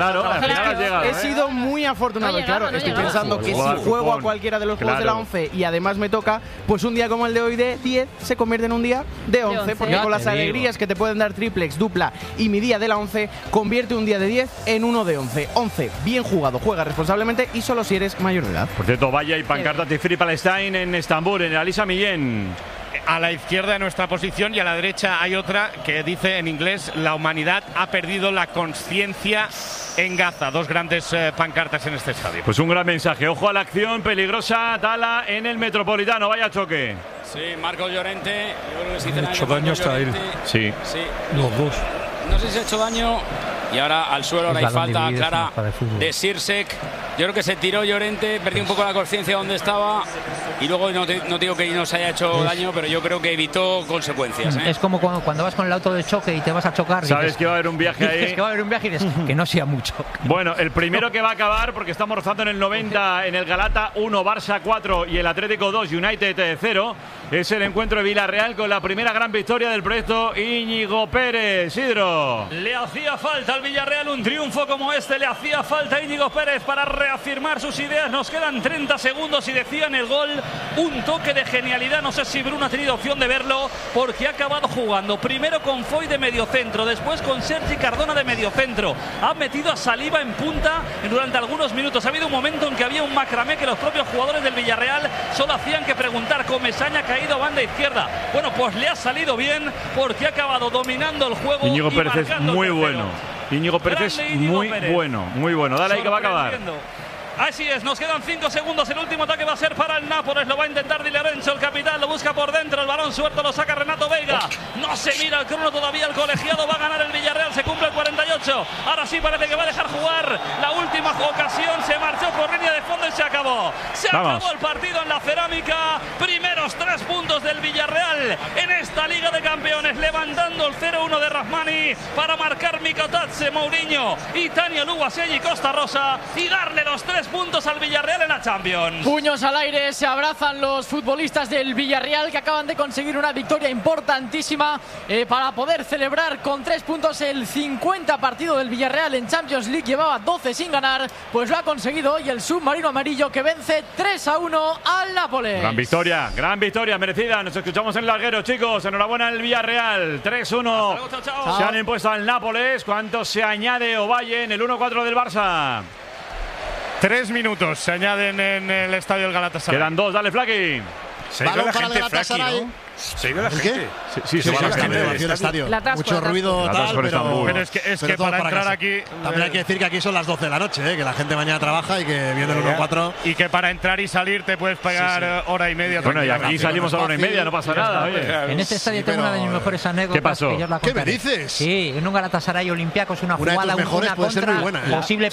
[SPEAKER 7] he sido muy afortunado. Claro, estoy pensando que si juego a cualquiera de los juegos de la 11 y además me toca, pues un día como el de hoy de 10 se convierte en un día de 11, porque con las alegrías que te pueden dar triplex, dupla y mi día de la 11, convierte un día de 10 en uno de 11. 11, bien jugado, juega responsablemente y solo si eres mayor de edad.
[SPEAKER 2] Por cierto, vaya y pancarta Tifri Palestine en Estambul, en Alisa Millén.
[SPEAKER 3] A la izquierda de nuestra posición y a la derecha hay otra que dice en inglés: la humanidad ha perdido la conciencia en Gaza. Dos grandes pancartas en este estadio.
[SPEAKER 2] Pues un gran mensaje. Ojo a la acción peligrosa, Tala en el Metropolitano. Vaya choque.
[SPEAKER 1] Sí, Marcos Llorente. Yo creo que sí
[SPEAKER 14] ha hecho daño hasta él.
[SPEAKER 2] Sí.
[SPEAKER 14] Los dos.
[SPEAKER 1] No sé si ha hecho daño. Y ahora al suelo, ahora hay falta clara de Sirsek. Yo creo que se tiró Llorente, perdió un poco la conciencia donde estaba. Y luego no digo que no se haya hecho daño, pero yo creo que evitó consecuencias.
[SPEAKER 4] Es como cuando vas con el auto de choque y te vas a chocar.
[SPEAKER 2] Sabes dices, que va a haber un viaje ahí.
[SPEAKER 4] Que va a haber un viaje y dices que no sea mucho.
[SPEAKER 2] Bueno, el primero que va a acabar, porque estamos rozando en el 90, en el Galata 1, Barça 4 y el Atlético 2, United 0, es el encuentro de Villarreal con la primera gran victoria del proyecto Íñigo Pérez. Isidro.
[SPEAKER 16] Le hacía falta al Villarreal un triunfo como este, le hacía falta a Íñigo Pérez para reafirmar sus ideas. Nos quedan 30 segundos y decían el gol, un toque de genialidad. No sé si Bruno ha tenido opción de verlo, porque ha acabado jugando primero con Foy de mediocentro, después con Sergi Cardona de mediocentro. Ha metido a Saliba en punta durante algunos minutos. Ha habido un momento en que había un macramé que los propios jugadores del Villarreal solo hacían que preguntar: Comesaña ha caído a banda izquierda. Bueno, pues le ha salido bien, porque ha acabado dominando el juego.
[SPEAKER 2] Íñigo Pérez es muy bueno. Íñigo Pérez es muy bueno. Dale ahí que va a acabar.
[SPEAKER 16] Así es, nos quedan 5 segundos. El último ataque va a ser para el Nápoles. Lo va a intentar Di Lorenzo, el capitán. Lo busca por dentro. El balón suelto lo saca Renato Veiga. No se mira el crono todavía. El colegiado va a ganar el Villarreal. Se cumple el 48. Ahora sí parece que va a dejar jugar. La última ocasión se marchó por línea de fondo y se acabó. Se acabó el partido en la Cerámica. Primeros 3 puntos del Villarreal en esta Liga de Campeones. Levantando el 0-1 de Rahmani para marcar Mikotadze, Mourinho y Tania Luguaselli, Costa Rosa, y darle los 3 puntos al Villarreal en la Champions.
[SPEAKER 12] Puños al aire, se abrazan los futbolistas del Villarreal, que acaban de conseguir una victoria importantísima para poder celebrar con 3 puntos el 50 partido del Villarreal en Champions League. Llevaba 12 sin ganar, pues lo ha conseguido hoy el submarino amarillo, que vence 3-1 al Nápoles.
[SPEAKER 2] Gran victoria merecida. Nos escuchamos en el larguero, chicos. Enhorabuena al Villarreal. 3-1. Se han impuesto al Nápoles. ¿Cuánto se añade Ovalle en el 1-4 del Barça?
[SPEAKER 3] 3 minutos se añaden en el estadio del Galatasaray.
[SPEAKER 2] Quedan 2, dale, Flaki.
[SPEAKER 8] Se ha ido la gente, Flaki, ¿no?
[SPEAKER 9] Se ha ido la gente.
[SPEAKER 10] Sí, se va la gente del estadio.
[SPEAKER 8] Mucho ruido, tal,
[SPEAKER 3] pero es que para entrar aquí.
[SPEAKER 8] También hay que decir que aquí son las 12 de la noche, que la gente mañana trabaja y que viene el 1-4.
[SPEAKER 3] Y que para entrar y salir te puedes pagar hora y media.
[SPEAKER 2] Bueno, y aquí salimos a la hora y media, no pasa nada.
[SPEAKER 4] En este estadio tengo una de mis mejores anécdotas.
[SPEAKER 2] ¿Qué pasó?
[SPEAKER 8] ¿Qué me dices?
[SPEAKER 4] Sí, en un Galatasaray Olympiacos, una jugada, una
[SPEAKER 8] puede ser muy buena.
[SPEAKER 4] Posible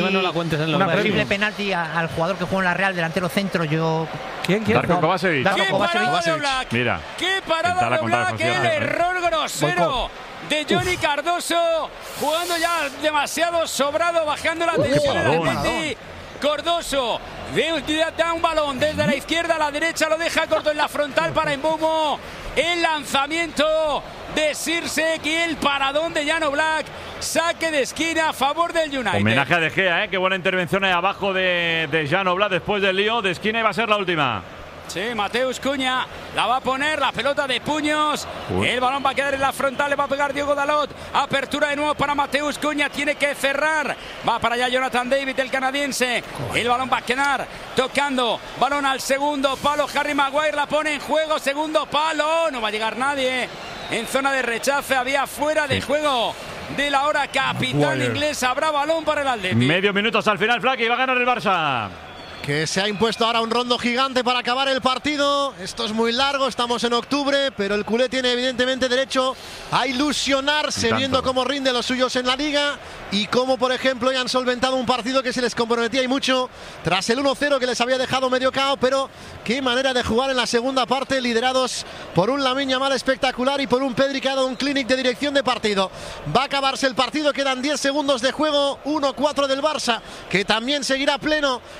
[SPEAKER 4] penalti al jugador que juega en la Real, delantero centro. ¿Quién?
[SPEAKER 2] Darko Kovačević. Mira.
[SPEAKER 1] ¡Qué parada de Oblak! ¡Qué error grosero de Johnny Cardoso! Jugando ya demasiado sobrado, bajando la tensión en el Atleti. Cardoso da un balón desde la izquierda a la derecha, lo deja corto en la frontal para Mbeumo. El lanzamiento de Sirsek y el paradón de Jan Oblak. Saque de esquina a favor del United.
[SPEAKER 2] Homenaje a De Gea, qué buena intervención ahí abajo de Jan Oblak después del lío. De esquina iba a ser la última.
[SPEAKER 1] Sí, Mateus Cunha la va a poner, la pelota de puños. El balón va a quedar en la frontal, le va a pegar Diogo Dalot. Apertura de nuevo para Mateus Cunha, tiene que cerrar. Va para allá Jonathan David, el canadiense. El balón va a quedar tocando. Balón al segundo palo, Harry Maguire la pone en juego. Segundo palo, no va a llegar nadie. En zona de rechace, había fuera de juego de la hora capitán inglés. Habrá balón para el Atleti.
[SPEAKER 2] Medio minuto hasta el final, Flaki, va a ganar el Barça.
[SPEAKER 8] Que se ha impuesto ahora un rondo gigante para acabar el partido. Esto es muy largo, estamos en octubre, pero el culé tiene evidentemente derecho a ilusionarse viendo cómo rinden los suyos en la Liga y cómo, por ejemplo, ya han solventado un partido que se les comprometía y mucho tras el 1-0 que les había dejado medio cao, pero qué manera de jugar en la segunda parte, liderados por un Lamine Yamal espectacular y por un Pedri que ha dado un clinic de dirección de partido. Va a acabarse el partido, quedan 10 segundos de juego, 1-4 del Barça, que también seguirá pleno en Europa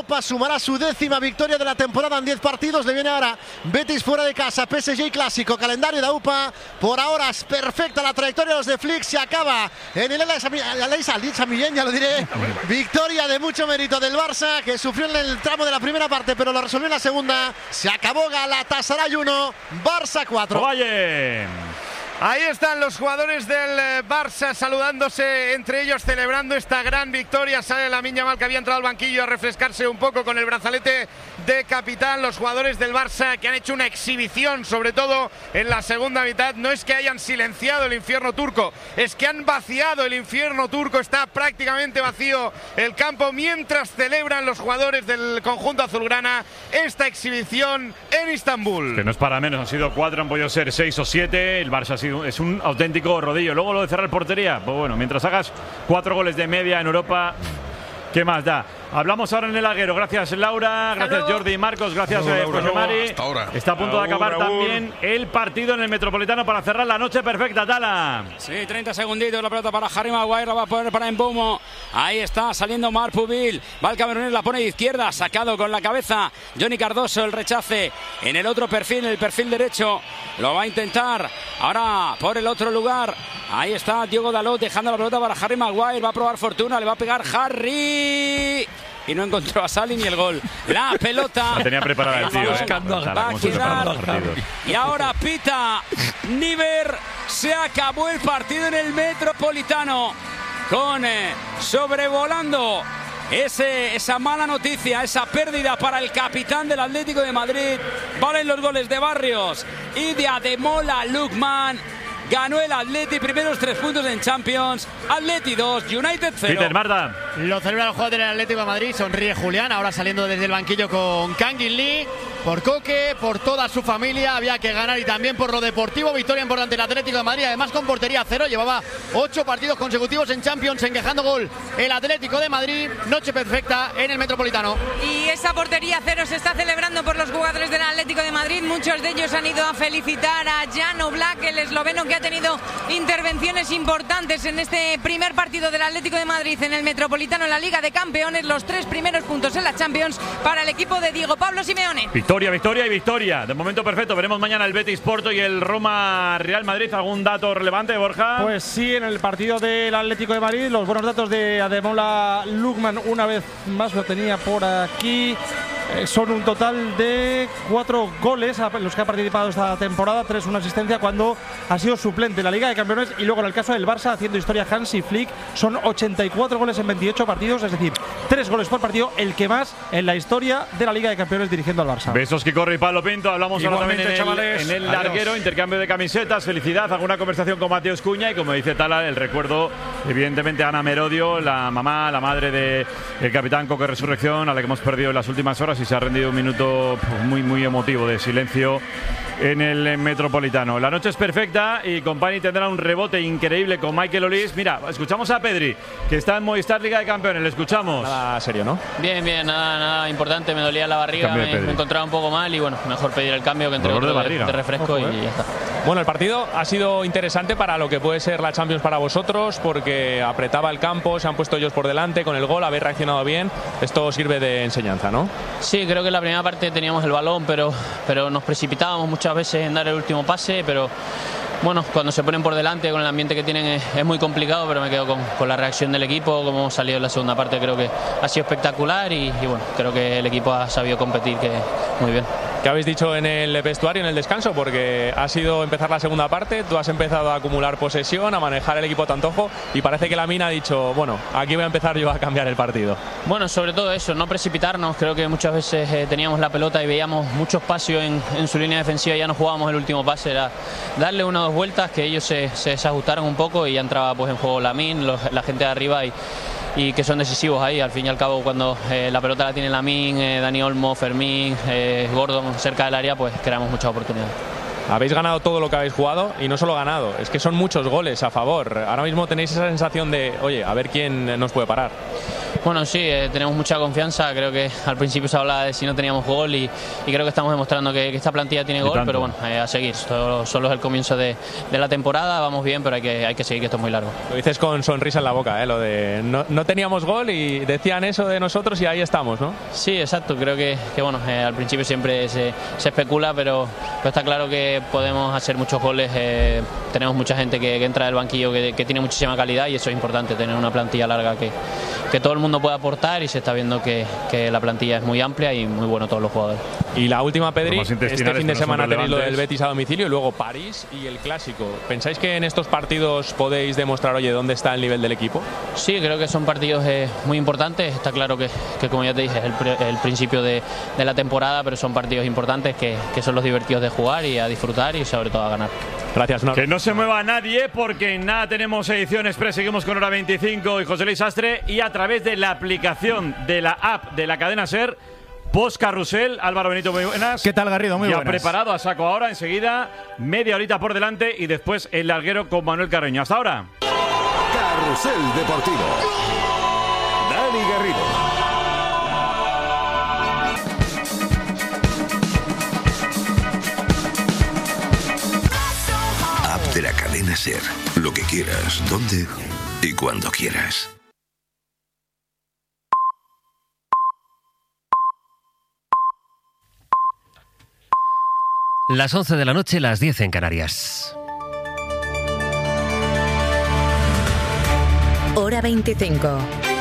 [SPEAKER 8] Europa sumará su 10ª victoria de la temporada en 10 partidos. Le viene ahora Betis fuera de casa, PSG clásico, calendario de UPA. Por ahora es perfecta la trayectoria de los de Flick. Se acaba en el Aleix Millén, ya lo diré. Victoria de mucho mérito del Barça, que sufrió en el tramo de la primera parte, pero lo resolvió en la segunda. Se acabó Galatasaray 1, Barça 4.
[SPEAKER 2] Oye.
[SPEAKER 3] Ahí están los jugadores del Barça saludándose entre ellos, celebrando esta gran victoria. Sale Lamine Yamal, que había entrado al banquillo a refrescarse un poco con el brazalete de capitán. Los jugadores del Barça que han hecho una exhibición, sobre todo en la segunda mitad. No es que hayan silenciado el infierno turco, es que han vaciado el infierno turco. Está prácticamente vacío el campo mientras celebran los jugadores del conjunto azulgrana esta exhibición en Istambul.
[SPEAKER 2] Que no es para menos, han sido 4, han podido ser 6 o 7. El Barça ha sido es un auténtico rodillo. Luego lo de cerrar portería, pues bueno, mientras hagas 4 goles de media en Europa, ¿qué más da? Hablamos ahora en el Alguero. Gracias, Laura. Gracias, Jordi y Marcos. Gracias, José Mari. Está a punto de acabar también el partido en el Metropolitano para cerrar la noche perfecta, Tala.
[SPEAKER 1] Sí, 30 segunditos. La pelota para Harry Maguire. La va a poner para Mbeumo. Ahí está saliendo Marc Pubil. Va el camerunés, la pone de izquierda. Sacado con la cabeza Johnny Cardoso. El rechace en el otro perfil, en el perfil derecho. Lo va a intentar. Ahora por el otro lugar. Ahí está Diogo Dalot dejando la pelota para Harry Maguire. Va a probar fortuna. Le va a pegar Harry. Y no encontró a Sali ni el gol. La pelota.
[SPEAKER 2] La tenía preparada el tío.
[SPEAKER 1] Va a quedar. Y ahora pita Niver. Se acabó el partido en el Metropolitano. Con sobrevolando esa mala noticia, esa pérdida para el capitán del Atlético de Madrid. Valen los goles de Barrios y de Ademola Lookman. Ganó el Atleti, primeros 3 puntos en Champions. Atleti 2, United 0.
[SPEAKER 2] Peter, Marta.
[SPEAKER 12] Lo celebra el jugador del Atlético de Madrid. Sonríe Julián, ahora saliendo desde el banquillo con Kangin Lee. Por Coque, por toda su familia, había que ganar y también por lo deportivo. Victoria importante el Atlético de Madrid, además con portería 0. Llevaba 8 partidos consecutivos en Champions encajando gol el Atlético de Madrid. Noche perfecta en el Metropolitano.
[SPEAKER 15] Y esa portería 0 se está celebrando por los jugadores del Atlético de Madrid. Muchos de ellos han ido a felicitar a Jan Oblak, el esloveno, que ha tenido intervenciones importantes en este primer partido del Atlético de Madrid en el Metropolitano en la Liga de Campeones. Los 3 primeros puntos en la Champions para el equipo de Diego Pablo Simeone.
[SPEAKER 2] Victoria, victoria y victoria. De momento perfecto. Veremos mañana el Betis Porto y el Roma Real Madrid. ¿Algún dato relevante, Borja?
[SPEAKER 19] Pues sí, en el partido del Atlético de Madrid, los buenos datos de Ademola Lookman, una vez más lo tenía por aquí. Son un total de 4 goles los que ha participado esta temporada, 3 una asistencia cuando ha sido suplente en la Liga de Campeones. Y luego en el caso del Barça, haciendo historia Hansi Flick, son 84 goles en 28 partidos, es decir, 3 goles por partido, el que más en la historia de la Liga de Campeones dirigiendo al Barça.
[SPEAKER 2] Besos que corre y Pablo Pinto. Hablamos ahora también en el larguero, intercambio de camisetas, felicidad, alguna conversación con Mateus Cuña y, como dice Tala, el recuerdo evidentemente a Ana Merodio, la mamá, la madre del capitán Coque Resurrección, a la que hemos perdido en las últimas horas, y se ha rendido un minuto muy emotivo de silencio en el Metropolitano. La noche es perfecta y Company tendrá un rebote increíble con Michael Olís. Mira, escuchamos a Pedri, que está en Movistar Liga de Campeones. Le escuchamos.
[SPEAKER 20] Nada serio, ¿no? Bien, nada importante. Me dolía la barriga, me encontraba un poco mal y bueno, mejor pedir el cambio que entre otro de refresco. Y ya está.
[SPEAKER 21] Bueno, el partido ha sido interesante para lo que puede ser la Champions para vosotros, porque apretaba el campo, se han puesto ellos por delante con el gol, habéis reaccionado bien. Esto sirve de enseñanza, ¿no?
[SPEAKER 20] Sí, creo que en la primera parte teníamos el balón, pero nos precipitábamos muchas veces en dar el último pase, pero bueno, cuando se ponen por delante con el ambiente que tienen es muy complicado, pero me quedo con la reacción del equipo, como hemos salido en la segunda parte. Creo que ha sido espectacular y bueno, creo que el equipo ha sabido competir muy bien.
[SPEAKER 21] ¿Qué habéis dicho en el vestuario, en el descanso? Porque ha sido empezar la segunda parte, tú has empezado a acumular posesión, a manejar el equipo a tu antojo y parece que Lamine ha dicho, bueno, aquí voy a empezar yo a cambiar el partido.
[SPEAKER 20] Bueno, sobre todo eso, no precipitarnos. Creo que muchas veces teníamos la pelota y veíamos mucho espacio en su línea defensiva y ya no jugábamos el último pase. Era darle 1 o 2 vueltas, que ellos se desajustaron un poco y ya entraba pues en juego Lamine, la gente de arriba y que son decisivos ahí. Al fin y al cabo, cuando la pelota la tiene Lamine, Dani Olmo, Fermín, Gordon cerca del área, pues creamos muchas oportunidades.
[SPEAKER 21] Habéis ganado todo lo que habéis jugado y no solo ganado, es que son muchos goles a favor. Ahora mismo tenéis esa sensación de, oye, a ver quién nos puede parar.
[SPEAKER 20] Bueno, sí, tenemos mucha confianza. Creo que al principio se hablaba de si no teníamos gol y creo que estamos demostrando que esta plantilla tiene gol, pero bueno, a seguir. Solo es el comienzo de la temporada, vamos bien, pero hay que seguir, que esto es muy largo.
[SPEAKER 21] Lo dices con sonrisa en la boca, lo de no teníamos gol y decían eso de nosotros y ahí estamos, ¿no?
[SPEAKER 20] Sí, exacto. Creo que bueno, al principio siempre se especula, pero está claro que podemos hacer muchos goles. Tenemos mucha gente que entra del banquillo que tiene muchísima calidad y eso es importante, tener una plantilla larga que todo el mundo puede aportar y se está viendo que la plantilla es muy amplia y muy bueno todos los jugadores.
[SPEAKER 21] Y la última, Pedri, este fin de semana tenéis lo del Betis a domicilio y luego París y el Clásico. ¿Pensáis que en estos partidos podéis demostrar, oye, dónde está el nivel del equipo?
[SPEAKER 20] Sí, creo que son partidos muy importantes. Está claro que como ya te dije, es el principio de la temporada, pero son partidos importantes que son los divertidos de jugar y a disfrutar y sobre todo a ganar.
[SPEAKER 21] Gracias,
[SPEAKER 2] Que no se mueva nadie porque en nada tenemos edición express. Seguimos con Hora 25 y José Luis Sastre y a través de la aplicación de la app de la cadena SER, Post Carrusel. Álvaro Benito, muy buenas.
[SPEAKER 13] ¿Qué tal, Garrido? Muy buenas.
[SPEAKER 2] Ya preparado a saco ahora, enseguida, media horita por delante y después el larguero con Manuel Carreño. Hasta ahora.
[SPEAKER 17] Carrusel Deportivo. Dani Garrido.
[SPEAKER 22] De la cadena SER. Lo que quieras, donde y cuando quieras.
[SPEAKER 23] Las 11 de la noche, las 10 en Canarias.
[SPEAKER 24] Hora 25.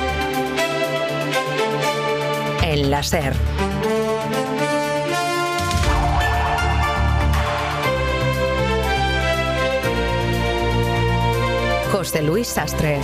[SPEAKER 24] En la SER. José Luis Sastre.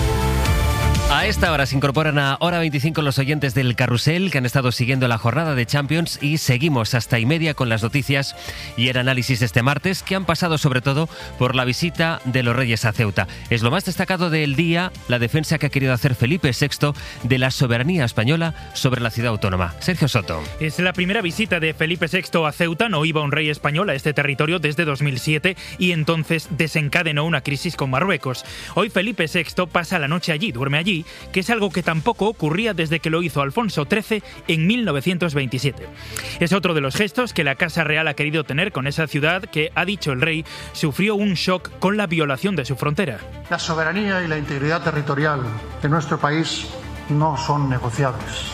[SPEAKER 23] A esta hora se incorporan a Hora 25 los oyentes del Carrusel que han estado siguiendo la jornada de Champions y seguimos hasta y media con las noticias y el análisis de este martes que han pasado sobre todo por la visita de los Reyes a Ceuta. Es lo más destacado del día, la defensa que ha querido hacer Felipe VI de la soberanía española sobre la ciudad autónoma. Sergio Soto.
[SPEAKER 25] Es la primera visita de Felipe VI a Ceuta. No iba un rey español a este territorio desde 2007 y entonces desencadenó una crisis con Marruecos. Hoy Felipe VI pasa la noche allí, duerme allí, que es algo que tampoco ocurría desde que lo hizo Alfonso XIII en 1927. Es otro de los gestos que la Casa Real ha querido tener con esa ciudad que, ha dicho el rey, sufrió un shock con la violación de su frontera.
[SPEAKER 26] La soberanía y la integridad territorial de nuestro país no son negociables,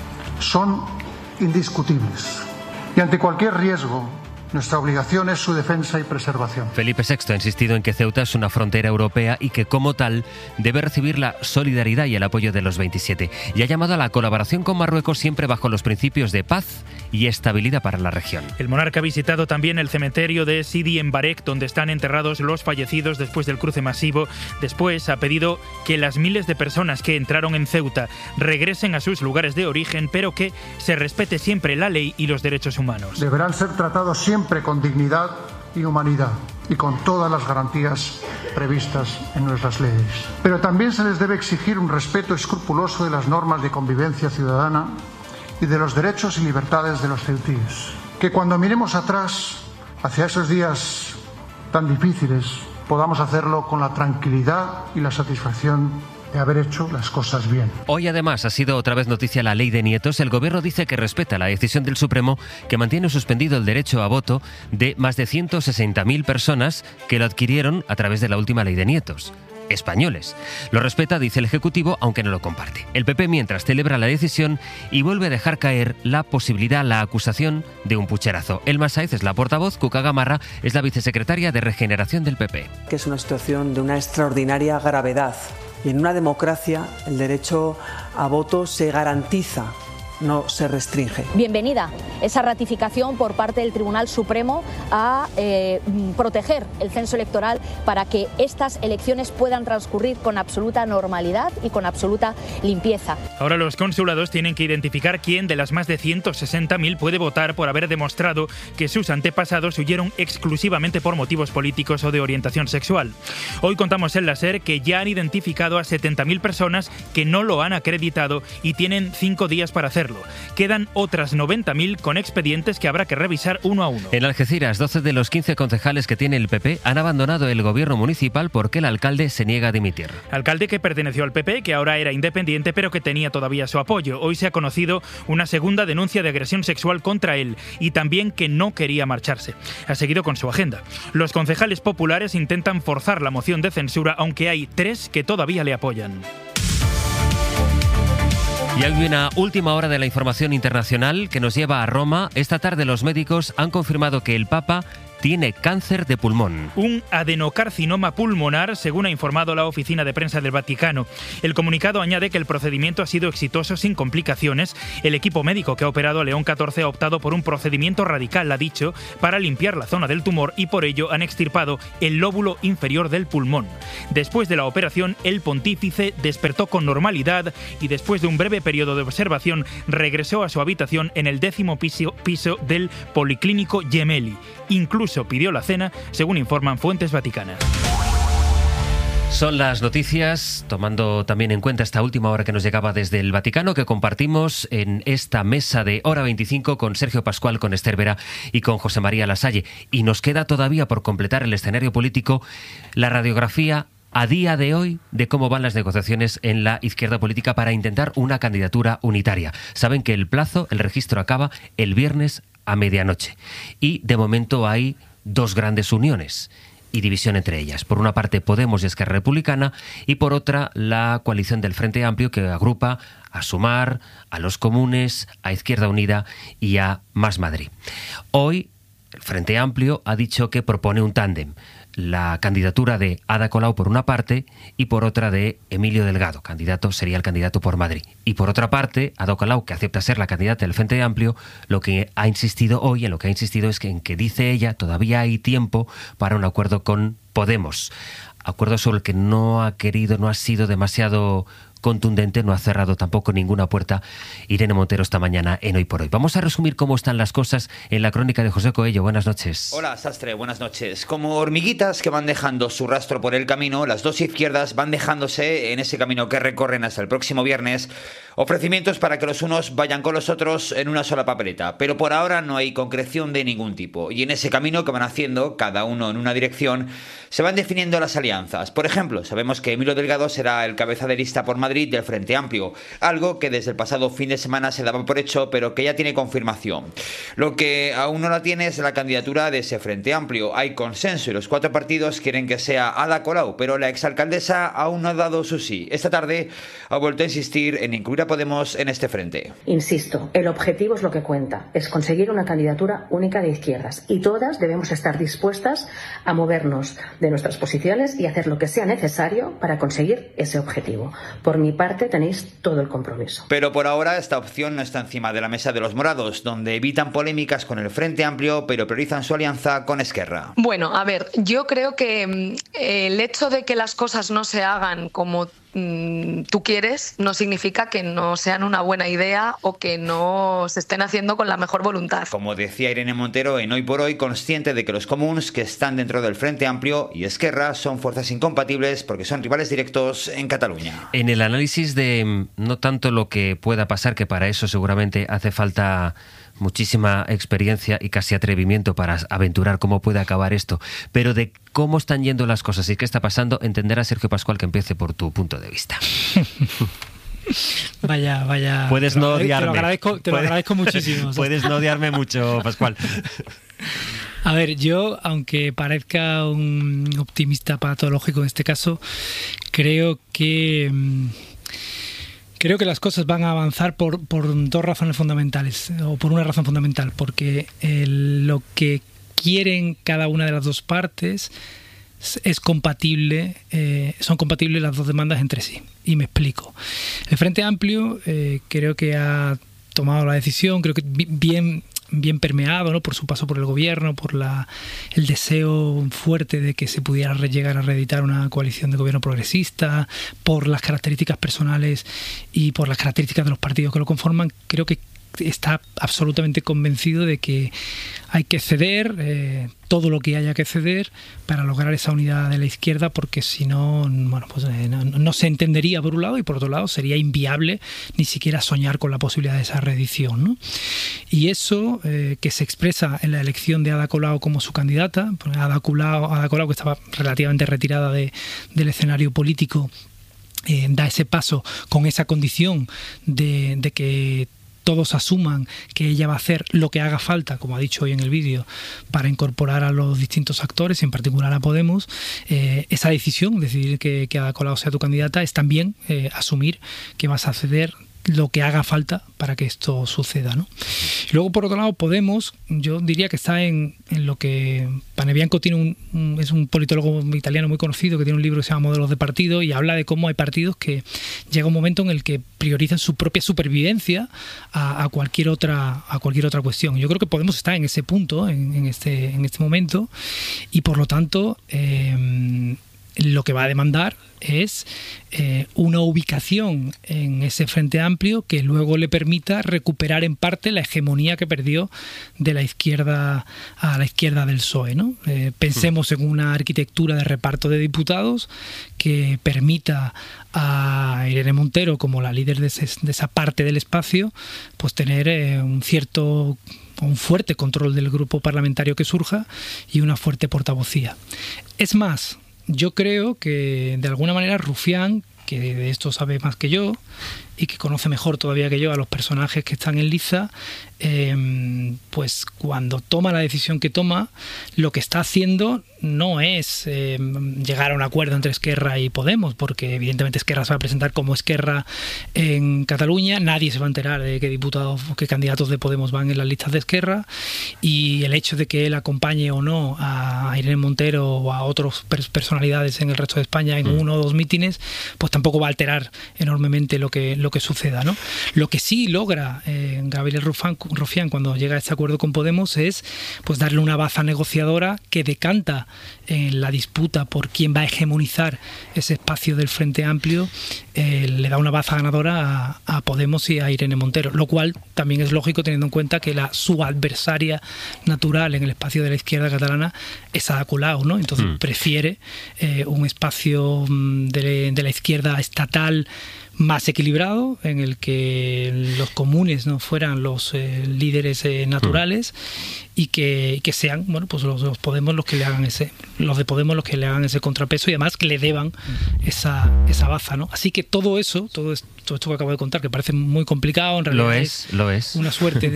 [SPEAKER 26] son indiscutibles. Y ante cualquier riesgo, nuestra obligación es su defensa y preservación.
[SPEAKER 23] Felipe VI ha insistido en que Ceuta es una frontera europea y que, como tal, debe recibir la solidaridad y el apoyo de los 27. Y ha llamado a la colaboración con Marruecos siempre bajo los principios de paz y estabilidad para la región.
[SPEAKER 25] El monarca ha visitado también el cementerio de Sidi Embarek, donde están enterrados los fallecidos después del cruce masivo. Después ha pedido que las miles de personas que entraron en Ceuta regresen a sus lugares de origen, pero que se respete siempre la ley y los derechos humanos.
[SPEAKER 26] Deberán ser tratados siempre con dignidad y humanidad y con todas las garantías previstas en nuestras leyes. Pero también se les debe exigir un respeto escrupuloso de las normas de convivencia ciudadana y de los derechos y libertades de los ceutíes. Que cuando miremos atrás hacia esos días tan difíciles podamos hacerlo con la tranquilidad y la satisfacción de haber hecho las cosas bien.
[SPEAKER 23] Hoy además ha sido otra vez noticia la ley de nietos. El gobierno dice que respeta la decisión del Supremo que mantiene suspendido el derecho a voto de más de 160.000 personas que lo adquirieron a través de la última ley de nietos. Españoles. Lo respeta, dice el Ejecutivo, aunque no lo comparte. El PP, mientras, celebra la decisión y vuelve a dejar caer la posibilidad, la acusación de un pucherazo. Elma Sáez es la portavoz, Cuca Gamarra es la vicesecretaria de Regeneración del PP.
[SPEAKER 27] Que es una situación de una extraordinaria gravedad. Y en una democracia el derecho a voto se garantiza, no se restringe.
[SPEAKER 28] Bienvenida esa ratificación por parte del Tribunal Supremo a proteger el censo electoral para que estas elecciones puedan transcurrir con absoluta normalidad y con absoluta limpieza.
[SPEAKER 25] Ahora los consulados tienen que identificar quién de las más de 160.000 puede votar por haber demostrado que sus antepasados huyeron exclusivamente por motivos políticos o de orientación sexual. Hoy contamos en la SER que ya han identificado a 70.000 personas que no lo han acreditado y tienen 5 días para hacerlo. hacerlo. Quedan otras 90.000 con expedientes que habrá que revisar uno a uno.
[SPEAKER 23] En Algeciras, 12 de los 15 concejales que tiene el PP han abandonado el gobierno municipal porque el alcalde se niega a dimitir.
[SPEAKER 25] Alcalde que perteneció al PP, que ahora era independiente, pero que tenía todavía su apoyo. Hoy se ha conocido una segunda denuncia de agresión sexual contra él y también que no quería marcharse. Ha seguido con su agenda. Los concejales populares intentan forzar la moción de censura, aunque hay 3 que todavía le apoyan.
[SPEAKER 23] Y hay una última hora de la información internacional que nos lleva a Roma. Esta tarde los médicos han confirmado que el Papa tiene cáncer de pulmón.
[SPEAKER 25] Un adenocarcinoma pulmonar, según ha informado la oficina de prensa del Vaticano. El comunicado añade que el procedimiento ha sido exitoso sin complicaciones. El equipo médico que ha operado a León XIV ha optado por un procedimiento radical, ha dicho, para limpiar la zona del tumor y por ello han extirpado el lóbulo inferior del pulmón. Después de la operación, el pontífice despertó con normalidad y después de un breve periodo de observación regresó a su habitación en el 10º piso del Policlínico Gemelli. Incluso pidió la cena, según informan fuentes vaticanas.
[SPEAKER 23] Son las noticias, tomando también en cuenta esta última hora que nos llegaba desde el Vaticano, que compartimos en esta mesa de Hora 25 con Sergio Pascual, con Esther Vera y con José María Lasalle. Y nos queda todavía por completar el escenario político la radiografía a día de hoy de cómo van las negociaciones en la izquierda política para intentar una candidatura unitaria. Saben que el registro acaba el viernes a medianoche. Y de momento hay 2 grandes uniones y división entre ellas. Por una parte Podemos y Esquerra Republicana y por otra la coalición del Frente Amplio, que agrupa a Sumar, a los Comunes, a Izquierda Unida y a Más Madrid. Hoy el Frente Amplio ha dicho que propone un tándem. La candidatura de Ada Colau por una parte y por otra de Emilio Delgado, sería el candidato por Madrid. Y por otra parte, Ada Colau, que acepta ser la candidata del Frente Amplio, en lo que ha insistido es que en que dice ella todavía hay tiempo para un acuerdo con Podemos. Acuerdo sobre el que no ha sido demasiado contundente, no ha cerrado tampoco ninguna puerta Irene Montero esta mañana en Hoy por Hoy. Vamos a resumir cómo están las cosas en la crónica de José Coello. Buenas noches.
[SPEAKER 5] Hola, Sastre, buenas noches. Como hormiguitas que van dejando su rastro por el camino, las dos izquierdas van dejándose en ese camino que recorren hasta el próximo viernes ofrecimientos para que los unos vayan con los otros en una sola papeleta. Pero por ahora no hay concreción de ningún tipo. Y en ese camino que van haciendo, cada uno en una dirección, se van definiendo las alianzas. Por ejemplo, sabemos que Emilio Delgado será el cabeza de lista por Madrid del Frente Amplio, algo que desde el pasado fin de semana se daba por hecho, pero que ya tiene confirmación. Lo que aún no la tiene es la candidatura de ese Frente Amplio. Hay consenso y los 4 partidos quieren que sea Ada Colau, pero la exalcaldesa aún no ha dado su sí. Esta tarde ha vuelto a insistir en incluir a Podemos en este frente.
[SPEAKER 6] Insisto, el objetivo es lo que cuenta, es conseguir una candidatura única de izquierdas y todas debemos estar dispuestas a movernos de nuestras posiciones y hacer lo que sea necesario para conseguir ese objetivo. Por mi parte tenéis todo el compromiso.
[SPEAKER 5] Pero por ahora esta opción no está encima de la mesa de los morados, donde evitan polémicas con el Frente Amplio, pero priorizan su alianza con Esquerra.
[SPEAKER 7] Bueno, a ver, yo creo que el hecho de que las cosas no se hagan como tú quieres no significa que no sean una buena idea o que no se estén haciendo con la mejor voluntad.
[SPEAKER 5] Como decía Irene Montero en Hoy por Hoy, consciente de que los comuns que están dentro del Frente Amplio y Esquerra son fuerzas incompatibles porque son rivales directos en Cataluña.
[SPEAKER 23] En el análisis de no tanto lo que pueda pasar, que para eso seguramente hace falta muchísima experiencia y casi atrevimiento para aventurar cómo puede acabar esto, pero de cómo están yendo las cosas y qué está pasando, entenderá Sergio Pascual que empiece por tu punto de vista.
[SPEAKER 11] Vaya.
[SPEAKER 23] Puedes no odiarme.
[SPEAKER 11] Te lo agradezco muchísimo.
[SPEAKER 23] Puedes no odiarme mucho, Pascual.
[SPEAKER 11] A ver, yo, aunque parezca un optimista patológico en este caso, creo que las cosas van a avanzar por 2 razones fundamentales, o por una razón fundamental, porque lo que quieren cada una de las 2 partes es compatible, son compatibles las 2 demandas entre sí. Y me explico. El Frente Amplio creo que ha tomado la decisión, creo que bien permeado, ¿no?, por su paso por el gobierno, por el deseo fuerte de que se pudiera llegar a reeditar una coalición de gobierno progresista, por las características personales y por las características de los partidos que lo conforman. Creo que está absolutamente convencido de que hay que ceder todo lo que haya que ceder para lograr esa unidad de la izquierda, porque si no, bueno, pues no se entendería por un lado, y por otro lado sería inviable ni siquiera soñar con la posibilidad de esa reedición, ¿no? Y eso que se expresa en la elección de Ada Colau como su candidata, Ada Colau, que estaba relativamente retirada del escenario político, da ese paso con esa condición de que todos asuman que ella va a hacer lo que haga falta, como ha dicho hoy en el vídeo, para incorporar a los distintos actores, en particular a Podemos. Esa decisión, decidir que Ada Colau sea tu candidata, es también asumir que vas a ceder lo que haga falta para que esto suceda, ¿no? Y luego, por otro lado, Podemos, yo diría que está en lo que Panebianco es un politólogo italiano muy conocido que tiene un libro que se llama Modelos de Partido, y habla de cómo hay partidos que llega un momento en el que priorizan su propia supervivencia a cualquier otra cuestión. Yo creo que Podemos está en ese punto, en este momento, y por lo tanto lo que va a demandar es una ubicación en ese Frente Amplio que luego le permita recuperar en parte la hegemonía que perdió de la izquierda a la izquierda del PSOE, ¿no? Pensemos en una arquitectura de reparto de diputados que permita a Irene Montero, como la líder de esa parte del espacio, pues tener un fuerte control del grupo parlamentario que surja y una fuerte portavocía. Es más, yo creo que de alguna manera Rufián, que de esto sabe más que yo y que conoce mejor todavía que yo a los personajes que están en liza, pues cuando toma la decisión que toma, lo que está haciendo no es llegar a un acuerdo entre Esquerra y Podemos, porque evidentemente Esquerra se va a presentar como Esquerra en Cataluña, nadie se va a enterar de qué diputados, qué candidatos de Podemos van en las listas de Esquerra, y el hecho de que él acompañe o no a Irene Montero o a otras personalidades en el resto de España en uno o dos mítines, pues tampoco va a alterar enormemente lo que suceda, ¿no? Lo que sí logra Gabriel Rufián cuando llega a este acuerdo con Podemos es pues darle una baza negociadora que decanta en la disputa por quién va a hegemonizar ese espacio del Frente Amplio, le da una baza ganadora a Podemos y a Irene Montero, lo cual también es lógico teniendo en cuenta que su adversaria natural en el espacio de la izquierda catalana es Ada Colau, ¿no? Entonces prefiere un espacio de la izquierda estatal más equilibrado, en el que los comunes no fueran los líderes naturales y que sean, bueno, pues los Podemos los que le hagan los de Podemos los que le hagan ese contrapeso, y además que le deban esa baza, ¿no? Así que todo esto que acabo de contar, que parece muy complicado, en realidad
[SPEAKER 23] lo es
[SPEAKER 11] una suerte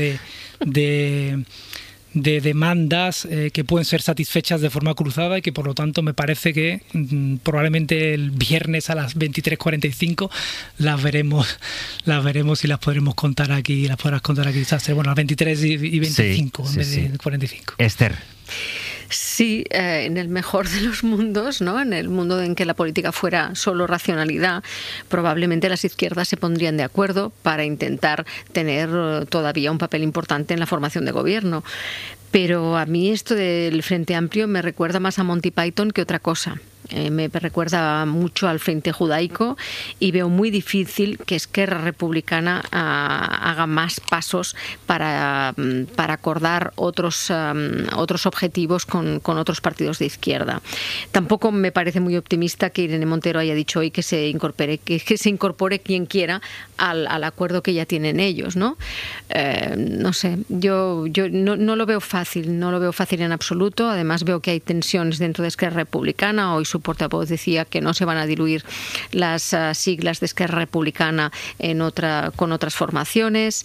[SPEAKER 11] de demandas que pueden ser satisfechas de forma cruzada, y que por lo tanto me parece que probablemente el viernes a las 23:45 las veremos y las podremos contar aquí, Sastre. Bueno, a las 23 y 25 en vez de 45.
[SPEAKER 23] Esther.
[SPEAKER 4] Sí, en el mejor de los mundos, ¿no? En el mundo en que la política fuera solo racionalidad, probablemente las izquierdas se pondrían de acuerdo para intentar tener todavía un papel importante en la formación de gobierno. Pero a mí esto del Frente Amplio me recuerda más a Monty Python que otra cosa. Me recuerda mucho al Frente Judaico, y veo muy difícil que Esquerra Republicana haga más pasos para acordar otros objetivos con otros partidos de izquierda. Tampoco me parece muy optimista que Irene Montero haya dicho hoy que se incorpore quien quiera al acuerdo que ya tienen ellos, ¿no? No sé, yo no lo veo fácil, no lo veo fácil en absoluto. Además veo que hay tensiones dentro de Esquerra Republicana. Hoy su portavoz decía que no se van a diluir las siglas de Esquerra Republicana con otras formaciones.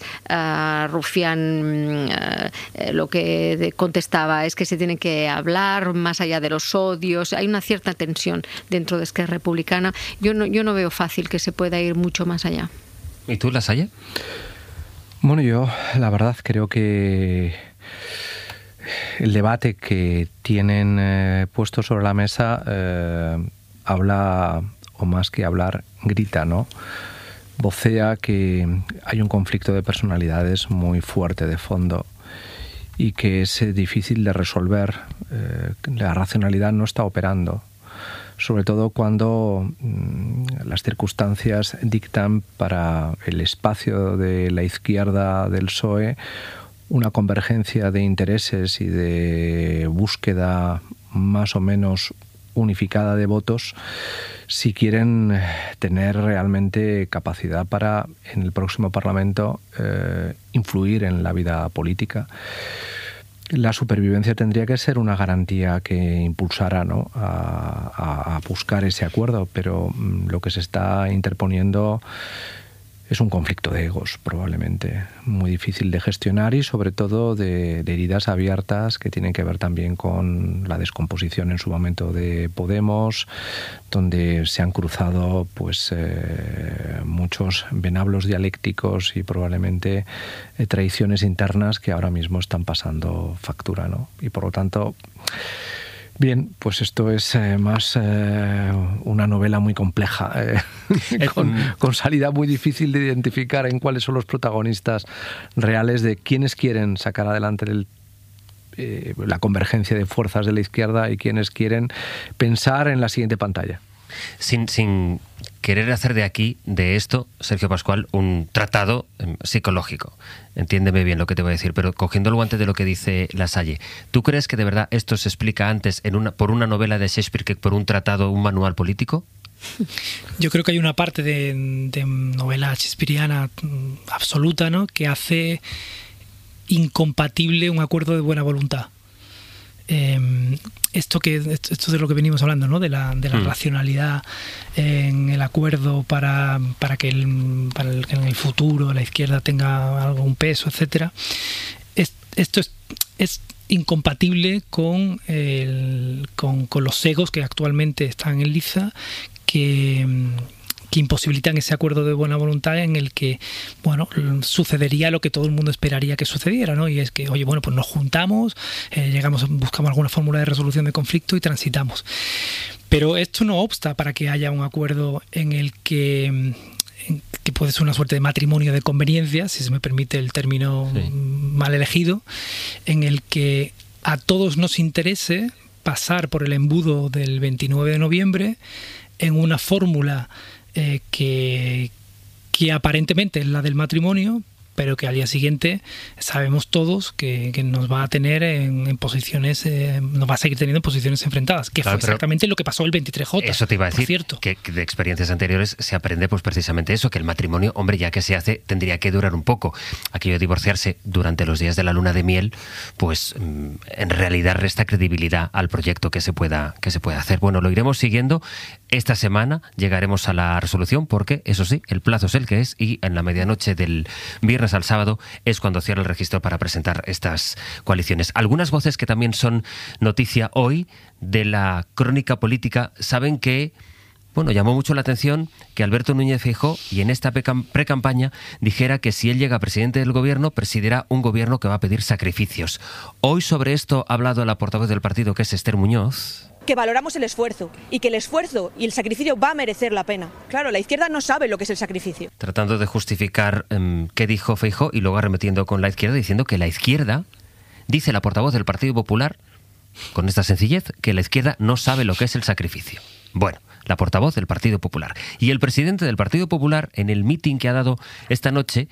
[SPEAKER 4] Rufián lo que contestaba es que se tiene que hablar más allá de los odios. Hay una cierta tensión dentro de Esquerra Republicana. Yo no veo fácil que se pueda ir mucho más allá.
[SPEAKER 23] ¿Y tú, Lasalle?
[SPEAKER 8] Bueno, yo la verdad creo que el debate que tienen puesto sobre la mesa habla, o más que hablar, grita, ¿no? Vocea que hay un conflicto de personalidades muy fuerte de fondo y que es difícil de resolver. La racionalidad no está operando. sobre todo cuando las circunstancias dictan para el espacio de la izquierda del PSOE una convergencia de intereses y de búsqueda más o menos unificada de votos, si quieren tener realmente capacidad para, en el próximo Parlamento, influir en la vida política. La supervivencia tendría que ser una garantía que impulsara, ¿no?, a buscar ese acuerdo, pero lo que se está interponiendo es un conflicto de egos, probablemente, muy difícil de gestionar y sobre todo de heridas abiertas que tienen que ver también con la descomposición en su momento de Podemos, donde se han cruzado pues muchos venablos dialécticos y probablemente traiciones internas que ahora mismo están pasando factura, ¿no? Y por lo tanto, bien, pues esto es más una novela muy compleja, con salida muy difícil de identificar en cuáles son los protagonistas reales de quienes quieren sacar adelante la convergencia de fuerzas de la izquierda y quienes quieren pensar en la siguiente pantalla.
[SPEAKER 23] Sin querer hacer de esto, Sergio Pascual, un tratado psicológico. Entiéndeme bien lo que te voy a decir, pero cogiendo el guante de lo que dice Lasalle, ¿tú crees que de verdad esto se explica antes por una novela de Shakespeare que por un tratado, un manual político?
[SPEAKER 11] Yo creo que hay una parte de novela shakespeariana absoluta, ¿no?, que hace incompatible un acuerdo de buena voluntad. Esto de lo que venimos hablando, ¿no?, de la racionalidad en el acuerdo para que en el futuro la izquierda tenga algún peso, etcétera. Esto es incompatible con los egos que actualmente están en liza, que imposibilitan ese acuerdo de buena voluntad en el que, bueno, sucedería lo que todo el mundo esperaría que sucediera, ¿no? Y es que, oye, bueno, pues nos juntamos, buscamos alguna fórmula de resolución de conflicto y transitamos. Pero esto no obsta para que haya un acuerdo en el que puede ser una suerte de matrimonio de conveniencia, si se me permite el término mal elegido, en el que a todos nos interese pasar por el embudo del 29 de noviembre en una fórmula que aparentemente es la del matrimonio, pero que al día siguiente sabemos todos que nos va a tener en posiciones, nos va a seguir teniendo en posiciones enfrentadas, que
[SPEAKER 23] claro,
[SPEAKER 11] fue exactamente lo que pasó el 23J.
[SPEAKER 23] Eso te iba a decir,
[SPEAKER 11] cierto.
[SPEAKER 23] Que de experiencias anteriores se aprende pues precisamente eso, que el matrimonio, hombre, ya que se hace, tendría que durar un poco. Aquello de divorciarse durante los días de la luna de miel, pues en realidad resta credibilidad al proyecto que se pueda hacer. Bueno, lo iremos siguiendo. Esta semana llegaremos a la resolución porque, eso sí, el plazo es el que es y en la medianoche del viernes al sábado es cuando cierra el registro para presentar estas coaliciones. Algunas voces que también son noticia hoy de la crónica política saben que, bueno, llamó mucho la atención que Alberto Núñez Feijóo, y en esta precampaña, dijera que si él llega presidente del gobierno, presidirá un gobierno que va a pedir sacrificios. Hoy sobre esto ha hablado la portavoz del partido, que es Esther Muñoz.
[SPEAKER 1] Que valoramos el esfuerzo y que el esfuerzo y el sacrificio va a merecer la pena. Claro, la izquierda no sabe lo que es el sacrificio.
[SPEAKER 23] Tratando de justificar qué dijo Feijóo y luego arremetiendo con la izquierda, diciendo que la izquierda, dice la portavoz del Partido Popular, con esta sencillez, que la izquierda no sabe lo que es el sacrificio. Bueno, la portavoz del Partido Popular. Y el presidente del Partido Popular, en el mitin que ha dado esta noche,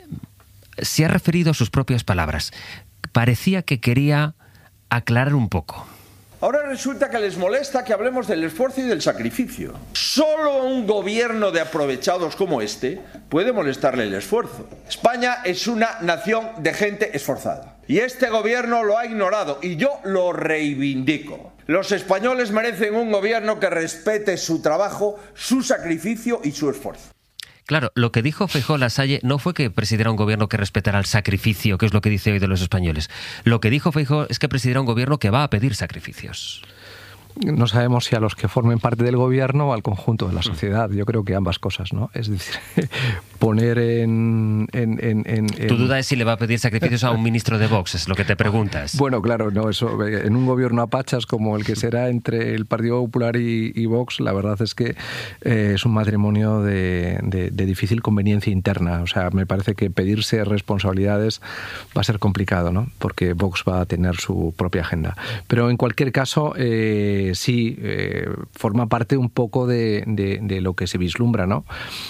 [SPEAKER 23] se ha referido a sus propias palabras. Parecía que quería aclarar un poco.
[SPEAKER 3] Ahora resulta que les molesta que hablemos del esfuerzo y del sacrificio. Solo un gobierno de aprovechados como este puede molestarle el esfuerzo. España es una nación de gente esforzada. Y este gobierno lo ha ignorado y yo lo reivindico. Los españoles merecen un gobierno que respete su trabajo, su sacrificio y su esfuerzo.
[SPEAKER 23] Claro, lo que dijo Feijóo Lasalle no fue que presidiera un gobierno que respetara el sacrificio, que es lo que dice hoy de los españoles. Lo que dijo Feijóo es que presidiera un gobierno que va a pedir sacrificios.
[SPEAKER 8] No sabemos si a los que formen parte del gobierno o al conjunto de la sociedad. Yo creo que ambas cosas, ¿no? Es decir, poner en...
[SPEAKER 23] Tu duda es si le va a pedir sacrificios a un ministro de Vox, es lo que te preguntas.
[SPEAKER 8] Bueno, claro, no, eso en un gobierno a pachas como el que será entre el Partido Popular y Vox, la verdad es que es un matrimonio de difícil conveniencia interna. O sea, me parece que pedirse responsabilidades va a ser complicado, ¿no? Porque Vox va a tener su propia agenda. Pero en cualquier caso... sí, forma parte un poco de lo que se vislumbra, ¿no?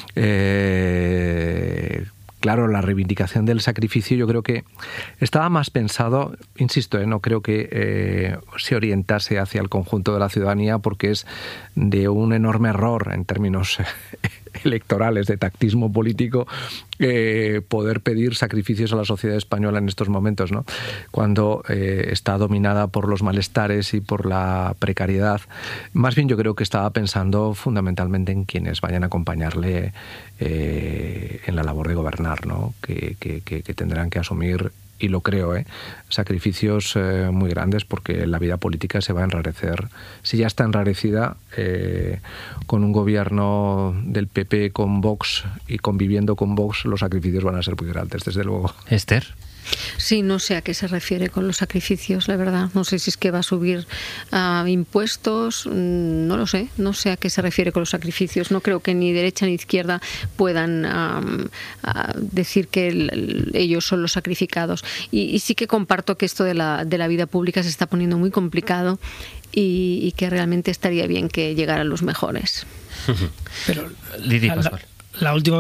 [SPEAKER 8] Claro, la reivindicación del sacrificio yo creo que estaba más pensado, insisto, no creo que se orientase hacia el conjunto de la ciudadanía, porque es de un enorme error en términos electorales, de tactismo político, poder pedir sacrificios a la sociedad española en estos momentos, ¿no? Cuando está dominada por los malestares y por la precariedad. Más bien yo creo que estaba pensando fundamentalmente en quienes vayan a acompañarle en la labor de gobernar, ¿no? Que tendrán que asumir, y lo creo, sacrificios muy grandes, porque la vida política se va a enrarecer. Si ya está enrarecida, con un gobierno del PP con Vox y conviviendo con Vox, los sacrificios van a ser muy grandes, desde luego.
[SPEAKER 23] Esther.
[SPEAKER 4] Sí, no sé a qué se refiere con los sacrificios, la verdad. No sé si es que va a subir impuestos, no lo sé. No sé a qué se refiere con los sacrificios. No creo que ni derecha ni izquierda puedan decir que ellos son los sacrificados. Y sí que comparto que esto de la vida pública se está poniendo muy complicado y que realmente estaría bien que llegaran los mejores.
[SPEAKER 11] Pero
[SPEAKER 23] Lidia Pascual.
[SPEAKER 11] La última